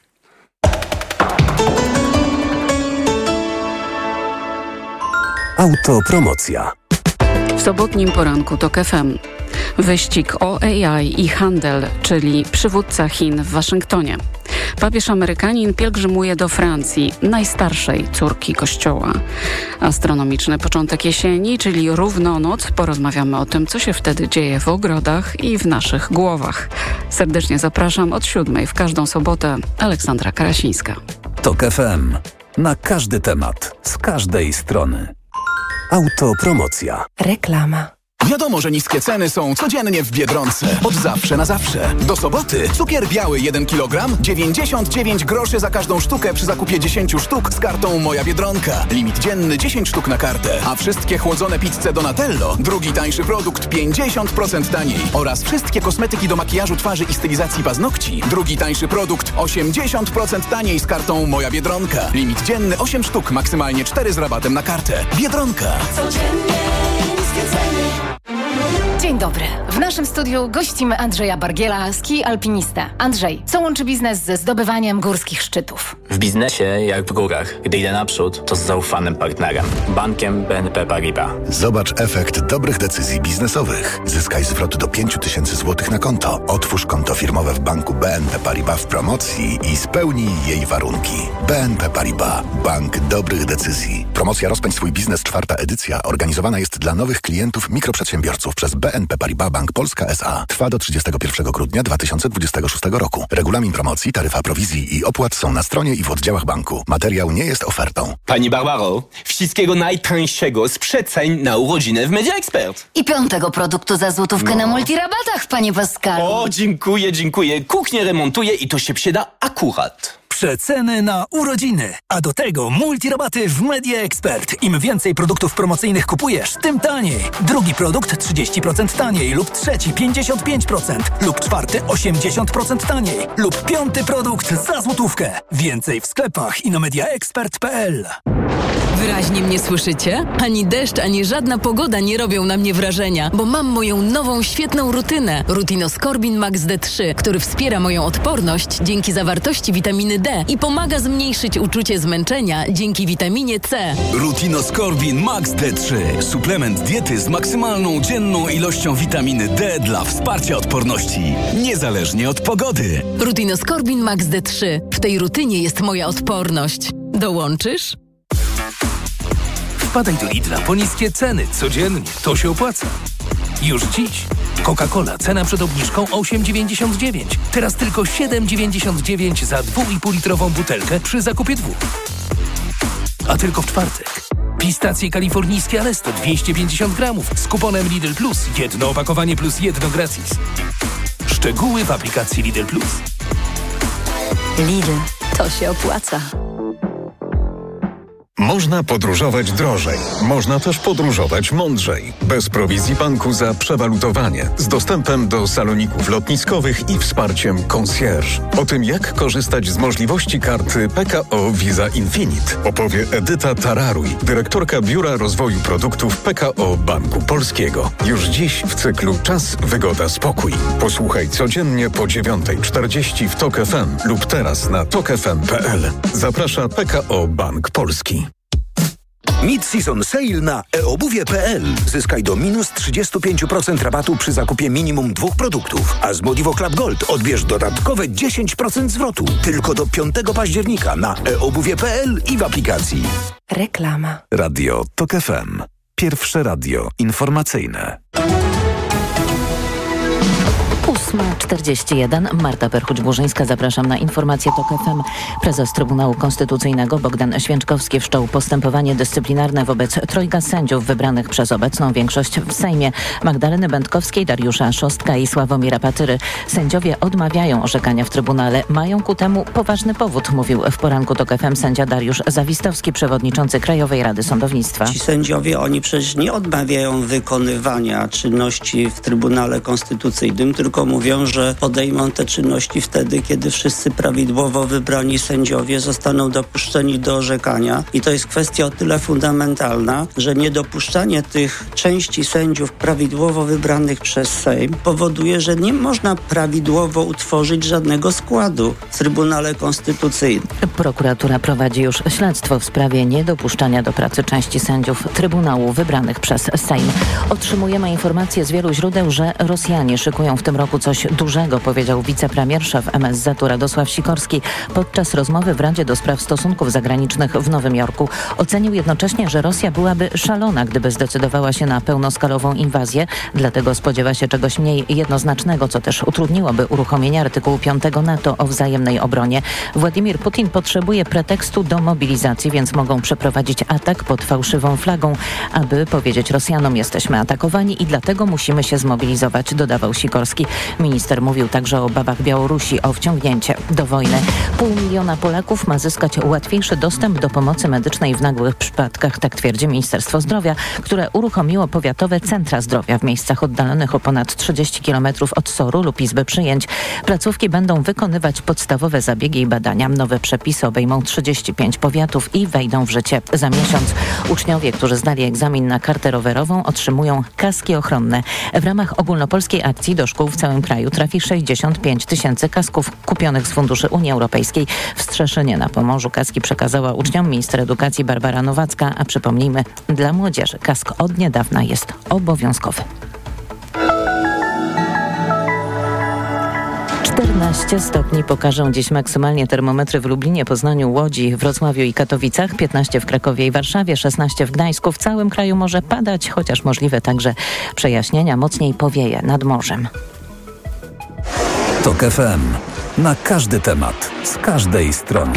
S3: Autopromocja.
S21: W sobotnim poranku TOK FM. Wyścig o AI i handel, czyli przywódca Chin w Waszyngtonie. Papież Amerykanin pielgrzymuje do Francji, najstarszej córki Kościoła. Astronomiczny początek jesieni, czyli równonoc. Porozmawiamy o tym, co się wtedy dzieje w ogrodach i w naszych głowach. Serdecznie zapraszam od 7:00 w każdą sobotę. Aleksandra Karasińska.
S3: TOK FM. Na każdy temat, z każdej strony. Autopromocja.
S10: Reklama.
S22: Wiadomo, że niskie ceny są codziennie w Biedronce. Od zawsze na zawsze. Do soboty cukier biały 1 kg 99 groszy za każdą sztukę przy zakupie 10 sztuk z kartą Moja Biedronka. Limit dzienny 10 sztuk na kartę. A wszystkie chłodzone pizze Donatello, drugi tańszy produkt 50% taniej. Oraz wszystkie kosmetyki do makijażu twarzy i stylizacji paznokci, drugi tańszy produkt 80% taniej z kartą Moja Biedronka. Limit dzienny 8 sztuk, maksymalnie 4 z rabatem na kartę. Biedronka.
S8: Codziennie niskie ceny. Dzień dobry. W naszym studiu gościmy Andrzeja Bargiela, ski alpinista. Andrzej, co łączy biznes ze zdobywaniem górskich szczytów?
S23: W biznesie, jak w górach, gdy idę naprzód, to z zaufanym partnerem. Bankiem BNP Paribas.
S24: Zobacz efekt dobrych decyzji biznesowych. Zyskaj zwrot do 5000 zł na konto. Otwórz konto firmowe w banku BNP Paribas w promocji i spełnij jej warunki. BNP Paribas. Bank dobrych decyzji. Promocja Rozpędź swój biznes, 4. edycja, organizowana jest dla nowych klientów mikroprzedsiębiorców przez BNP Paribas Bank Polska S.A. Trwa do 31 grudnia 2026 roku. Regulamin promocji, taryfa prowizji i opłat są na stronie i w oddziałach banku. Materiał nie jest ofertą.
S25: Pani Barbaro, wszystkiego najtańszego z przeceń na urodziny w Media Expert.
S8: I 5. produktu za złotówkę na multirabatach, panie Pascalu.
S25: O, dziękuję. Kuchnię remontuję i to się przyda akurat.
S26: Przeceny na urodziny, a do tego multirabaty w Media Expert. Im więcej produktów promocyjnych kupujesz, tym taniej. Drugi produkt 30% taniej lub trzeci 55% lub czwarty 80% taniej lub 5. produkt za złotówkę. Więcej w sklepach i na mediaexpert.pl.
S27: Wyraźnie mnie słyszycie? Ani deszcz, ani żadna pogoda nie robią na mnie wrażenia, bo mam moją nową, świetną rutynę. Rutinoskorbin Max D3, który wspiera moją odporność dzięki zawartości witaminy D i pomaga zmniejszyć uczucie zmęczenia dzięki witaminie C.
S28: Rutinoskorbin Max D3. Suplement diety z maksymalną dzienną ilością witaminy D dla wsparcia odporności, niezależnie od pogody.
S27: Rutinoskorbin Max D3. W tej rutynie jest moja odporność. Dołączysz?
S26: Wpadaj do Lidla po niskie ceny codziennie. To się opłaca. Już dziś. Coca-Cola, cena przed obniżką 8,99. Teraz tylko 7,99 za 2,5-litrową butelkę przy zakupie 2. A tylko w czwartek. Pistacje kalifornijskie Alesto 250 gramów z kuponem Lidl Plus. Jedno opakowanie plus jedno gratis.
S28: Szczegóły w aplikacji Lidl Plus.
S8: Lidl, to się opłaca.
S1: Można podróżować drożej. Można też podróżować mądrzej. Bez prowizji banku za przewalutowanie. Z dostępem do saloników lotniskowych i wsparciem concierge. O tym, jak korzystać z możliwości karty PKO Visa Infinite, opowie Edyta Tararuj, dyrektorka Biura Rozwoju Produktów PKO Banku Polskiego. Już dziś w cyklu Czas, Wygoda, Spokój. Posłuchaj codziennie po 9:40 w TOK FM lub teraz na tokfm.pl. Zaprasza PKO Bank Polski.
S28: Mid-season sale na eobuwie.pl. Zyskaj do minus 35% rabatu przy zakupie minimum 2 produktów. A z Modivo Club Gold odbierz dodatkowe 10% zwrotu. Tylko do 5 października na eobuwie.pl i w aplikacji.
S10: Reklama.
S28: Radio TOK FM. Pierwsze radio informacyjne.
S13: 8:41. Marta Perchuć-Burzyńska. Zapraszam na informację TOK FM. Prezes Trybunału Konstytucyjnego Bogdan Święczkowski wszczął postępowanie dyscyplinarne wobec trojga sędziów wybranych przez obecną większość w Sejmie. Magdaleny Będkowskiej, Dariusza Szostka i Sławomira Patyry. Sędziowie odmawiają orzekania w Trybunale. Mają ku temu poważny powód, mówił w poranku TOK FM sędzia Dariusz Zawistowski, przewodniczący Krajowej Rady Sądownictwa.
S4: Ci sędziowie, oni przecież nie odmawiają wykonywania czynności w Trybunale Konstytucyjnym, tylko mówią, że podejmą te czynności wtedy, kiedy wszyscy prawidłowo wybrani sędziowie zostaną dopuszczeni do orzekania. I to jest kwestia o tyle fundamentalna, że niedopuszczanie tych części sędziów prawidłowo wybranych przez Sejm powoduje, że nie można prawidłowo utworzyć żadnego składu w Trybunale Konstytucyjnym.
S13: Prokuratura prowadzi już śledztwo w sprawie niedopuszczania do pracy części sędziów Trybunału wybranych przez Sejm. Otrzymujemy informacje z wielu źródeł, że Rosjanie szykują w tym roku coś dużego, powiedział wicepremier, szef MSZ-u Radosław Sikorski podczas rozmowy w Radzie do Spraw Stosunków Zagranicznych w Nowym Jorku. Ocenił jednocześnie, że Rosja byłaby szalona, gdyby zdecydowała się na pełnoskalową inwazję, dlatego spodziewa się czegoś mniej jednoznacznego, co też utrudniłoby uruchomienie artykułu 5 NATO o wzajemnej obronie. Władimir Putin potrzebuje pretekstu do mobilizacji, więc mogą przeprowadzić atak pod fałszywą flagą, aby powiedzieć Rosjanom: jesteśmy atakowani i dlatego musimy się zmobilizować, dodawał Sikorski. Minister mówił także o obawach Białorusi o wciągnięcie do wojny. 500 000 Polaków ma zyskać łatwiejszy dostęp do pomocy medycznej w nagłych przypadkach, tak twierdzi Ministerstwo Zdrowia, które uruchomiło powiatowe centra zdrowia w miejscach oddalonych o ponad 30 km od SOR-u lub izby przyjęć. Placówki będą wykonywać podstawowe zabiegi i badania. Nowe przepisy obejmą 35 powiatów i wejdą w życie za miesiąc. Uczniowie, którzy zdali egzamin na kartę rowerową, otrzymują kaski ochronne. W ramach ogólnopolskiej akcji do szkół w całym kraju trafi 65 000 kasków kupionych z funduszy Unii Europejskiej. W Strzeszynie na Pomorzu kaski przekazała uczniom minister edukacji Barbara Nowacka, a przypomnijmy, dla młodzieży kask od niedawna jest obowiązkowy. 14 stopni pokażą dziś maksymalnie termometry w Lublinie, Poznaniu, Łodzi, Wrocławiu i Katowicach, 15 w Krakowie i Warszawie, 16 w Gdańsku. W całym kraju może padać, chociaż możliwe także przejaśnienia, mocniej powieje nad morzem.
S3: TOK FM. Na każdy temat, z każdej strony.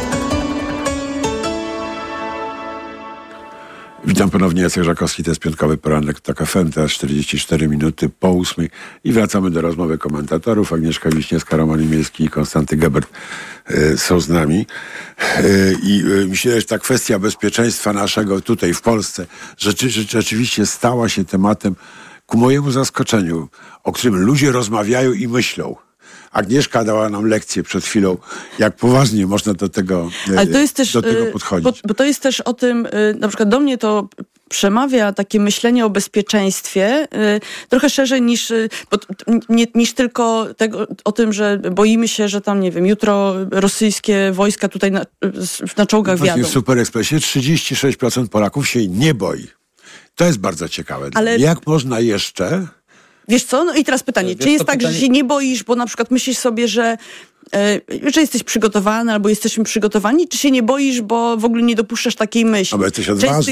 S2: Witam ponownie, Jacek Żakowski, to jest piątkowy poranek TOK FM, teraz 44 minuty po 8 i wracamy do rozmowy komentatorów. Agnieszka Wiśniewska, Roman Imielski i Konstanty Gebert są z nami. I myślę, że ta kwestia bezpieczeństwa naszego tutaj w Polsce rzeczywiście stała się tematem, ku mojemu zaskoczeniu, o którym ludzie rozmawiają i myślą. Agnieszka dała nam lekcję przed chwilą, jak poważnie można do tego podchodzić.
S20: Bo to jest też o tym, na przykład do mnie to przemawia takie myślenie o bezpieczeństwie trochę szerzej niż tylko o tym, że boimy się, że tam, nie wiem, jutro rosyjskie wojska tutaj na czołgach wjadą.
S2: W Super Expressie 36% Polaków się nie boi. To jest bardzo ciekawe.
S20: Ale
S2: jak można jeszcze...
S20: Wiesz co? No i teraz pytanie. Czy jest tak, że się nie boisz, bo na przykład myślisz sobie, że jesteś przygotowany albo jesteśmy przygotowani, czy się nie boisz, bo w ogóle nie dopuszczasz takiej myśli?
S2: Albo jesteś odważny.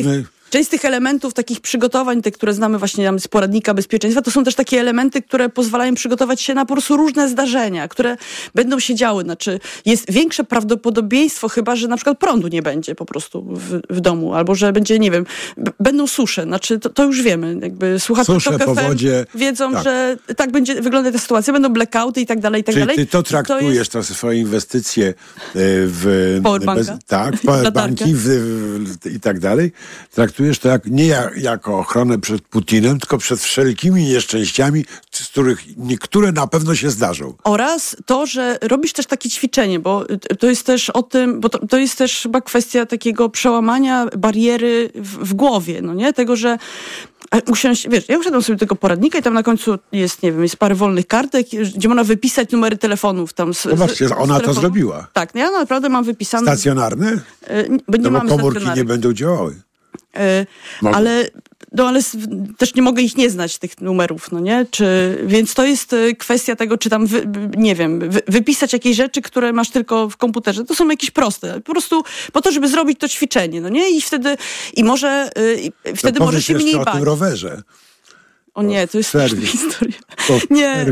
S20: Część z tych elementów, takich przygotowań, te, które znamy właśnie z poradnika bezpieczeństwa, to są też takie elementy, które pozwalają przygotować się na po prostu różne zdarzenia, które będą się działy. Znaczy jest większe prawdopodobieństwo chyba, że na przykład prądu nie będzie po prostu w domu, albo że będzie, nie wiem, będą susze. Znaczy to już wiemy. Jakby słuchacze
S2: susze, powodzie,
S20: wiedzą, że tak będzie wyglądać ta sytuacja. Będą blackouty i tak dalej, i tak dalej.
S2: Czyli ty to traktujesz, te swoje inwestycje w powerbanki i tak dalej, traktujesz to jako ochronę przed Putinem, tylko przed wszelkimi nieszczęściami, z których niektóre na pewno się zdarzą.
S20: Oraz to, że robisz też takie ćwiczenie, bo to jest też o tym, bo to jest też chyba kwestia takiego przełamania bariery w głowie, no nie? Tego, że usiąść, wiesz, ja usiadłam sobie do tego poradnika i tam na końcu jest, nie wiem, jest parę wolnych kartek, gdzie można wypisać numery telefonów tam
S2: Zobaczcie, ona to zrobiła.
S20: Tak, no ja naprawdę mam wypisane.
S2: Stacjonarne?
S20: Bo nie mamy
S2: komórki nie będą działały.
S20: Ale też nie mogę ich nie znać, tych numerów, no nie? Więc to jest kwestia tego, czy tam, wypisać jakieś rzeczy, które masz tylko w komputerze. To są jakieś proste. Po prostu po to, żeby zrobić to ćwiczenie, no nie? I wtedy może się mniej bać.
S2: O tym rowerze.
S20: O nie, to jest straszna historia. Nie,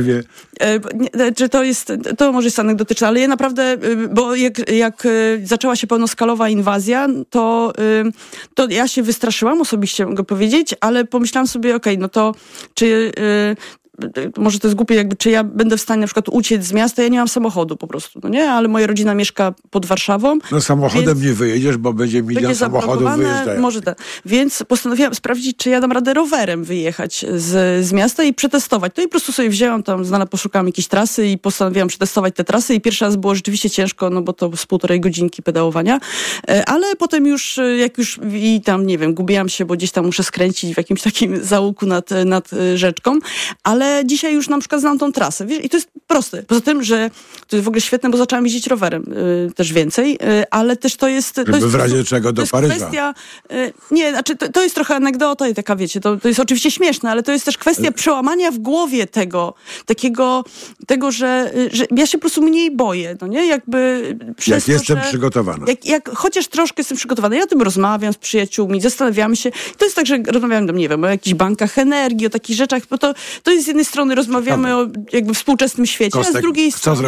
S20: to może jest anegdotyczne, ale ja naprawdę, bo jak zaczęła się pełnoskalowa inwazja, to ja się wystraszyłam osobiście, mogę powiedzieć, ale pomyślałam sobie, no to czy... może to jest głupie, czy ja będę w stanie na przykład uciec z miasta, ja nie mam samochodu po prostu, no nie? Ale moja rodzina mieszka pod Warszawą.
S2: No samochodem nie wyjedziesz, bo będzie milion samochodów wyjeżdżają.
S20: Może tak. Więc postanowiłam sprawdzić, czy ja dam radę rowerem wyjechać z miasta i przetestować. To i po prostu sobie wzięłam tam, poszukałam jakiejś trasy i postanowiłam przetestować te trasy i pierwszy raz było rzeczywiście ciężko, no bo to z 1,5 godzinki pedałowania, ale potem już, jak już i tam, nie wiem, gubiłam się, bo gdzieś tam muszę skręcić w jakimś takim załuku nad rzeczką, ale dzisiaj już na przykład znam tą trasę. Wiesz? I to jest proste. Poza tym, że to jest w ogóle świetne, bo zaczęłam jeździć rowerem też więcej, ale też to jest...
S2: w razie czego do Paryża.
S20: Kwestia, nie, znaczy to jest trochę anegdota i taka, wiecie, to jest oczywiście śmieszne, ale to jest też kwestia przełamania w głowie tego, że ja się po prostu mniej boję, no nie?
S2: Jak jestem przygotowana.
S20: Chociaż troszkę jestem przygotowana. Ja o tym rozmawiam z przyjaciółmi, zastanawiamy się. To jest tak, że rozmawiamy tam, nie wiem, o jakichś bankach energii, o takich rzeczach, bo to jest z jednej strony rozmawiamy o współczesnym świecie,
S2: Kostek,
S20: a z drugiej strony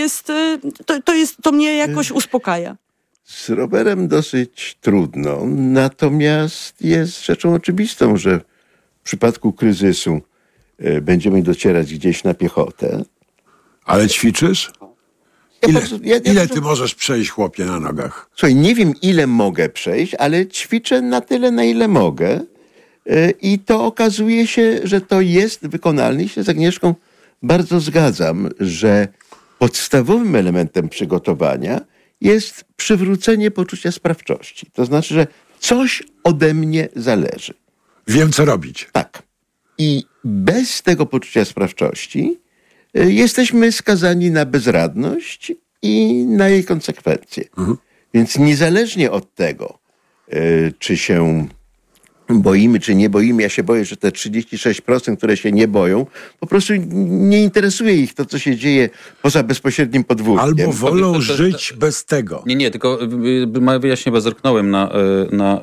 S20: to mnie jakoś uspokaja.
S18: Z rowerem dosyć trudno, natomiast jest rzeczą oczywistą, że w przypadku kryzysu będziemy docierać gdzieś na piechotę.
S2: Ale ćwiczysz? Ile ty możesz przejść, chłopie, na nogach?
S18: Słuchaj, nie wiem, ile mogę przejść, ale ćwiczę na tyle, na ile mogę. I to okazuje się, że to jest wykonalne. I się z Agnieszką bardzo zgadzam, że podstawowym elementem przygotowania jest przywrócenie poczucia sprawczości. To znaczy, że coś ode mnie zależy.
S2: Wiem, co robić.
S18: Tak. I bez tego poczucia sprawczości jesteśmy skazani na bezradność i na jej konsekwencje. Więc niezależnie od tego, czy się boimy, czy nie boimy, ja się boję, że te 36%, które się nie boją, po prostu nie interesuje ich to, co się dzieje poza bezpośrednim podwórkiem.
S2: Albo wolą żyć bez tego.
S19: Nie, tylko małe wyjaśnienie, bo zerknąłem na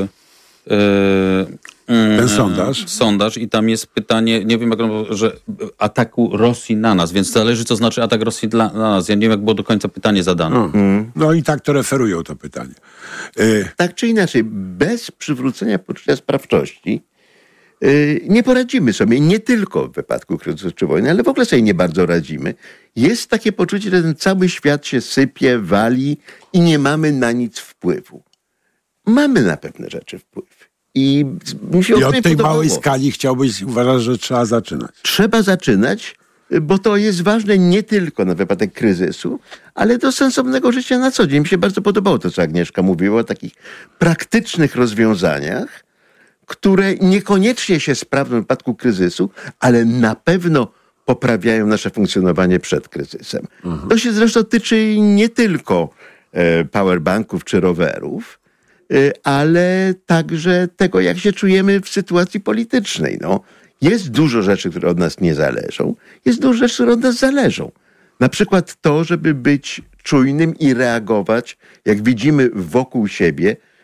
S2: ten sondaż
S19: i tam jest pytanie, nie wiem, że ataku Rosji na nas, więc zależy, co znaczy atak Rosji na nas. Ja nie wiem, jak było do końca pytanie zadane.
S2: No i tak to referują to pytanie.
S18: Tak czy inaczej, bez przywrócenia poczucia sprawczości nie poradzimy sobie, nie tylko w wypadku kryzysu czy wojny, ale w ogóle sobie nie bardzo radzimy. Jest takie poczucie, że ten cały świat się sypie, wali i nie mamy na nic wpływu. Mamy na pewne rzeczy wpływ. I
S2: od tej małej skali uważasz, że trzeba zaczynać?
S18: Trzeba zaczynać, bo to jest ważne nie tylko na wypadek kryzysu, ale do sensownego życia na co dzień. Mi się bardzo podobało to, co Agnieszka mówiła o takich praktycznych rozwiązaniach, które niekoniecznie się sprawdzą w wypadku kryzysu, ale na pewno poprawiają nasze funkcjonowanie przed kryzysem. To się zresztą tyczy nie tylko powerbanków czy rowerów, ale także tego, jak się czujemy w sytuacji politycznej. Jest dużo rzeczy, które od nas nie zależą. Jest dużo rzeczy, które od nas zależą. Na przykład to, żeby być czujnym i reagować, jak widzimy wokół siebie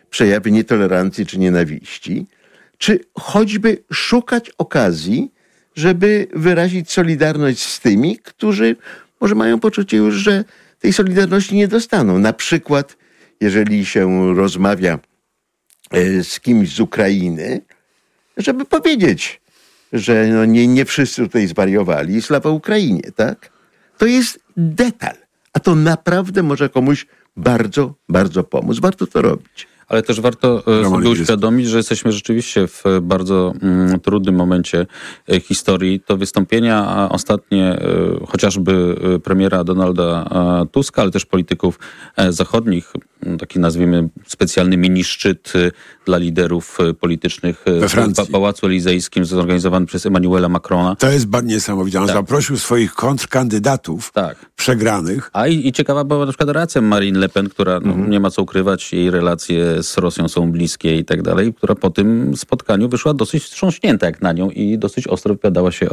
S18: przejawy nietolerancji czy nienawiści, czy choćby szukać okazji, żeby wyrazić solidarność z tymi, którzy może mają poczucie już, że tej solidarności nie dostaną. Na przykład, jeżeli się rozmawia z kimś z Ukrainy, żeby powiedzieć, że no nie wszyscy tutaj zwariowali i sława Ukrainie, tak? To jest detal, a to naprawdę może komuś bardzo, bardzo pomóc. Warto to robić.
S19: Ale też warto sobie uświadomić, że jesteśmy rzeczywiście w bardzo trudnym momencie historii. To wystąpienia ostatnie chociażby premiera Donalda Tuska, ale też polityków zachodnich, taki nazwijmy specjalny mini-szczyt dla liderów politycznych w Pałacu Elizejskim zorganizowany przez Emmanuela Macrona.
S2: To jest niesamowite. On zaprosił swoich kontrkandydatów przegranych.
S19: I ciekawa była na przykład reakcja Marine Le Pen, która nie ma co ukrywać, jej relacje z Rosją są bliskie i tak dalej, która po tym spotkaniu wyszła dosyć wstrząśnięta jak na nią i dosyć ostro wypowiadała się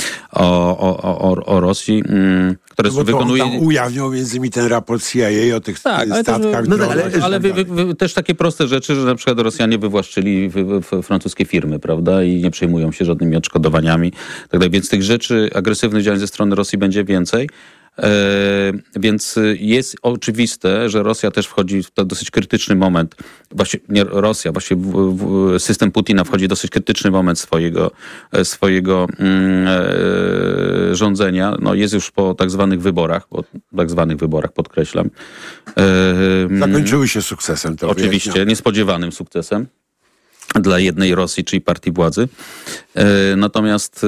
S19: o Rosji, które wykonuje...
S2: Tam ujawniał między innymi ten raport CIA o tych statkach.
S19: Ale też takie proste rzeczy, że na przykład Rosjanie wywłaszczyli francuskie firmy, prawda, i nie przejmują się żadnymi odszkodowaniami. Tak dalej. Więc tych rzeczy, agresywnych działań ze strony Rosji będzie więcej. Więc jest oczywiste, że Rosja też wchodzi w to dosyć krytyczny moment. Nie Rosja, system Putina wchodzi w dosyć krytyczny moment swojego rządzenia. No jest już po tak zwanych wyborach, podkreślam.
S2: Zakończyły się sukcesem. To
S19: oczywiście, niespodziewanym sukcesem dla jednej Rosji, czyli partii władzy. Natomiast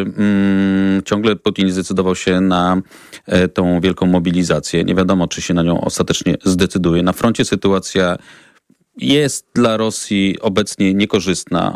S19: ciągle Putin zdecydował się na tą wielką mobilizację. Nie wiadomo, czy się na nią ostatecznie zdecyduje. Na froncie sytuacja jest dla Rosji obecnie niekorzystna.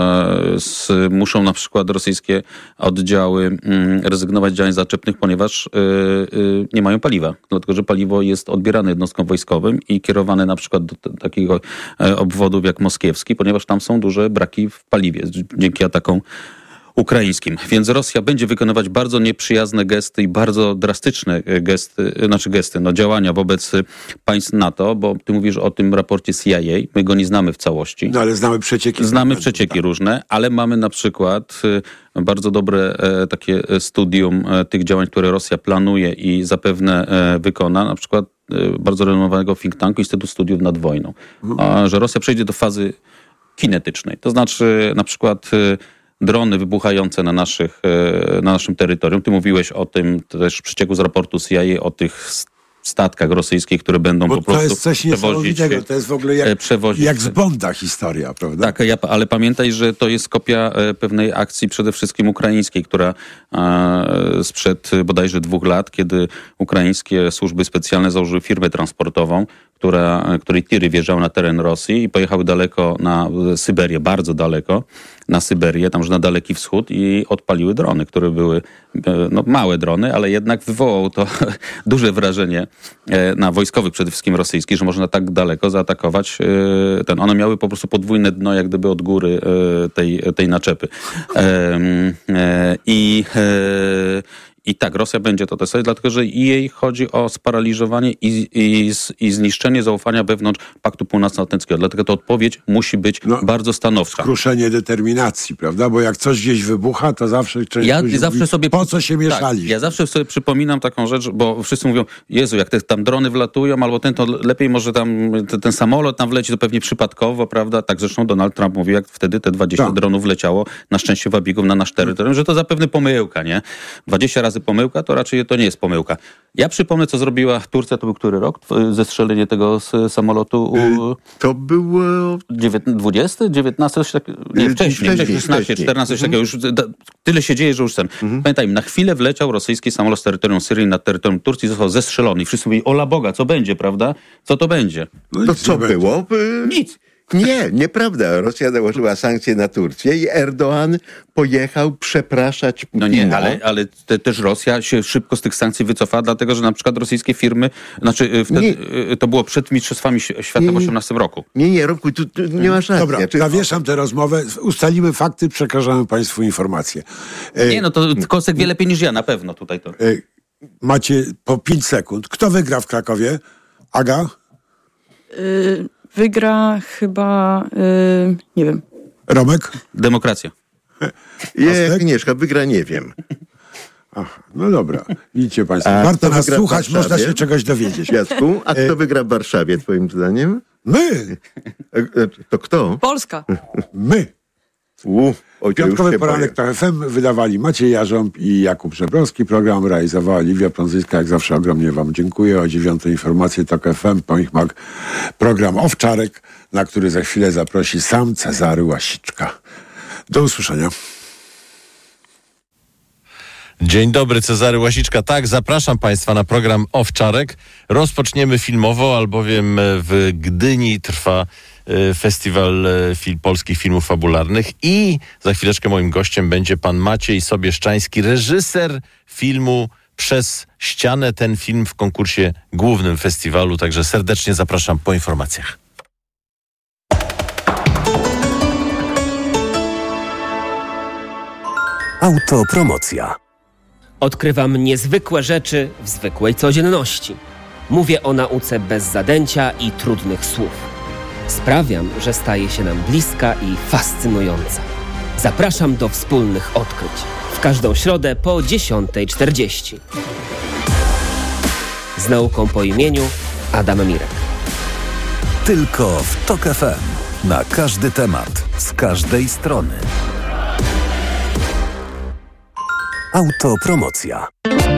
S19: Muszą na przykład rosyjskie oddziały rezygnować z działań zaczepnych, ponieważ nie mają paliwa. Dlatego, że paliwo jest odbierane jednostkom wojskowym i kierowane na przykład do takiego obwodów jak moskiewski, ponieważ tam są duże braki w paliwie dzięki atakom ukraińskim. Więc Rosja będzie wykonywać bardzo nieprzyjazne gesty i bardzo drastyczne działania wobec państw NATO, bo ty mówisz o tym raporcie CIA, my go nie znamy w całości.
S2: No ale znamy przecieki.
S19: Znamy przecieki różne, ale mamy na przykład bardzo dobre takie studium tych działań, które Rosja planuje i zapewne wykona, na przykład bardzo renomowanego think tanku Instytut Studiów nad Wojną, że Rosja przejdzie do fazy kinetycznej. To znaczy na przykład drony wybuchające na naszym terytorium. Ty mówiłeś o tym też w przecieku z raportu CIA, o tych statkach rosyjskich, które będą po prostu
S2: to jest coś niesamowitego. To jest w ogóle jak z Bonda historia, prawda?
S19: Tak, ale pamiętaj, że to jest kopia pewnej akcji przede wszystkim ukraińskiej, która sprzed bodajże 2 lat, kiedy ukraińskie służby specjalne założyły firmę transportową, której tiry wjeżdżały na teren Rosji i pojechały daleko na Syberię, bardzo daleko na Syberię, tam już na Daleki Wschód i odpaliły drony, które były małe drony, ale jednak wywołało to duże wrażenie na wojskowych przede wszystkim rosyjskich, że można tak daleko zaatakować one miały po prostu podwójne dno jak gdyby od góry tej naczepy. I tak, Rosja będzie to testować, dlatego że jej chodzi o sparaliżowanie i zniszczenie zaufania wewnątrz Paktu Północnoatlantyckiego. Dlatego ta odpowiedź musi być bardzo stanowcza.
S2: Skruszenie determinacji, prawda? Bo jak coś gdzieś wybucha, to zawsze po co się mieszali?
S19: Tak, ja zawsze sobie przypominam taką rzecz, bo wszyscy mówią, Jezu, jak tam drony wlatują, albo to lepiej może tam ten samolot tam wleci, to pewnie przypadkowo, prawda? Tak zresztą Donald Trump mówił, jak wtedy te 20 dronów leciało na szczęście wabików na nasz terytorium, że to zapewne pomyłka, nie? 20 razy pomyłka, to raczej to nie jest pomyłka. Ja przypomnę, co zrobiła Turcja, to był który rok? Zestrzelenie tego samolotu?
S18: To było...
S19: 20? 19? Nie, wcześniej. 16, 14, coś takiego. Już tyle się dzieje, że już chcę. Pamiętajmy, na chwilę wleciał rosyjski samolot z terytorium Syrii nad terytorium Turcji, został zestrzelony. I wszyscy mówili, ola Boga, co będzie, prawda? Co to będzie?
S18: No co było?
S19: Nic.
S18: Nie, nieprawda. Rosja nałożyła sankcje na Turcję i Erdoğan pojechał przepraszać Putina.
S19: No nie, ale też Rosja się szybko z tych sankcji wycofała, dlatego że na przykład rosyjskie firmy, wtedy to było przed Mistrzostwami Świata w 18 roku.
S18: Nie, Romku, tu nie masz racji.
S2: Dobra, zawieszam tę rozmowę, ustalimy fakty, przekażemy Państwu informacje.
S19: To Kosek wie lepiej niż ja, na pewno tutaj to.
S2: Macie po 5 sekund. Kto wygra w Krakowie? Aga?
S20: Wygra chyba, nie wiem.
S2: Romek?
S19: Demokracja.
S18: Agnieszka wygra, nie wiem.
S2: Aha, no dobra, widzicie państwo. Warto nas słuchać, można się czegoś dowiedzieć.
S18: Jacku, a kto wygra w Warszawie, twoim zdaniem?
S2: My!
S18: To kto?
S20: Polska.
S2: My! Piątkowy poranek to FM wydawali Maciej Jarząb i Jakub Żebrowski. Program realizowała Liwia Prądzyńska. Jak zawsze ogromnie wam dziękuję. O 9:00 informacje TOK FM. Po nich mag program Owczarek, na który za chwilę zaprosi sam Cezary Łasiczka. Do usłyszenia.
S5: Dzień dobry, Cezary Łasiczka. Tak, zapraszam Państwa na program Owczarek. Rozpoczniemy filmowo, albowiem w Gdyni trwa Festiwal Polskich Filmów Fabularnych i za chwileczkę moim gościem będzie pan Maciej Sobieszczański, reżyser filmu Przez ścianę. Ten film w konkursie głównym festiwalu, także serdecznie zapraszam po informacjach.
S28: Autopromocja.
S6: Odkrywam niezwykłe rzeczy w zwykłej codzienności. Mówię o nauce bez zadęcia i trudnych słów. Sprawiam, że staje się nam bliska i fascynująca. Zapraszam do wspólnych odkryć. W każdą środę po 10:40. Z nauką po imieniu Adam Mirek.
S3: Tylko w TOK FM. Na każdy temat, z każdej strony. Autopromocja.